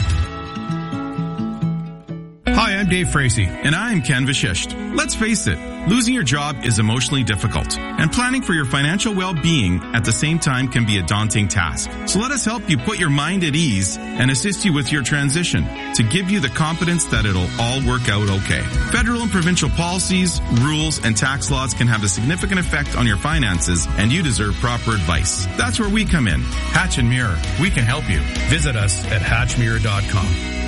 Hi, I'm Dave Frazee, and I'm Ken Vashisht. Let's face it, losing your job is emotionally difficult, and planning for your financial well-being at the same time can be a daunting task. So let us help you put your mind at ease and assist you with your transition to give you the confidence that it'll all work out okay. Federal and provincial policies, rules, and tax laws can have a significant effect on your finances, and you deserve proper advice. That's where we come in. Hatch and Mirror, we can help you. Visit us at hatch mirror dot com.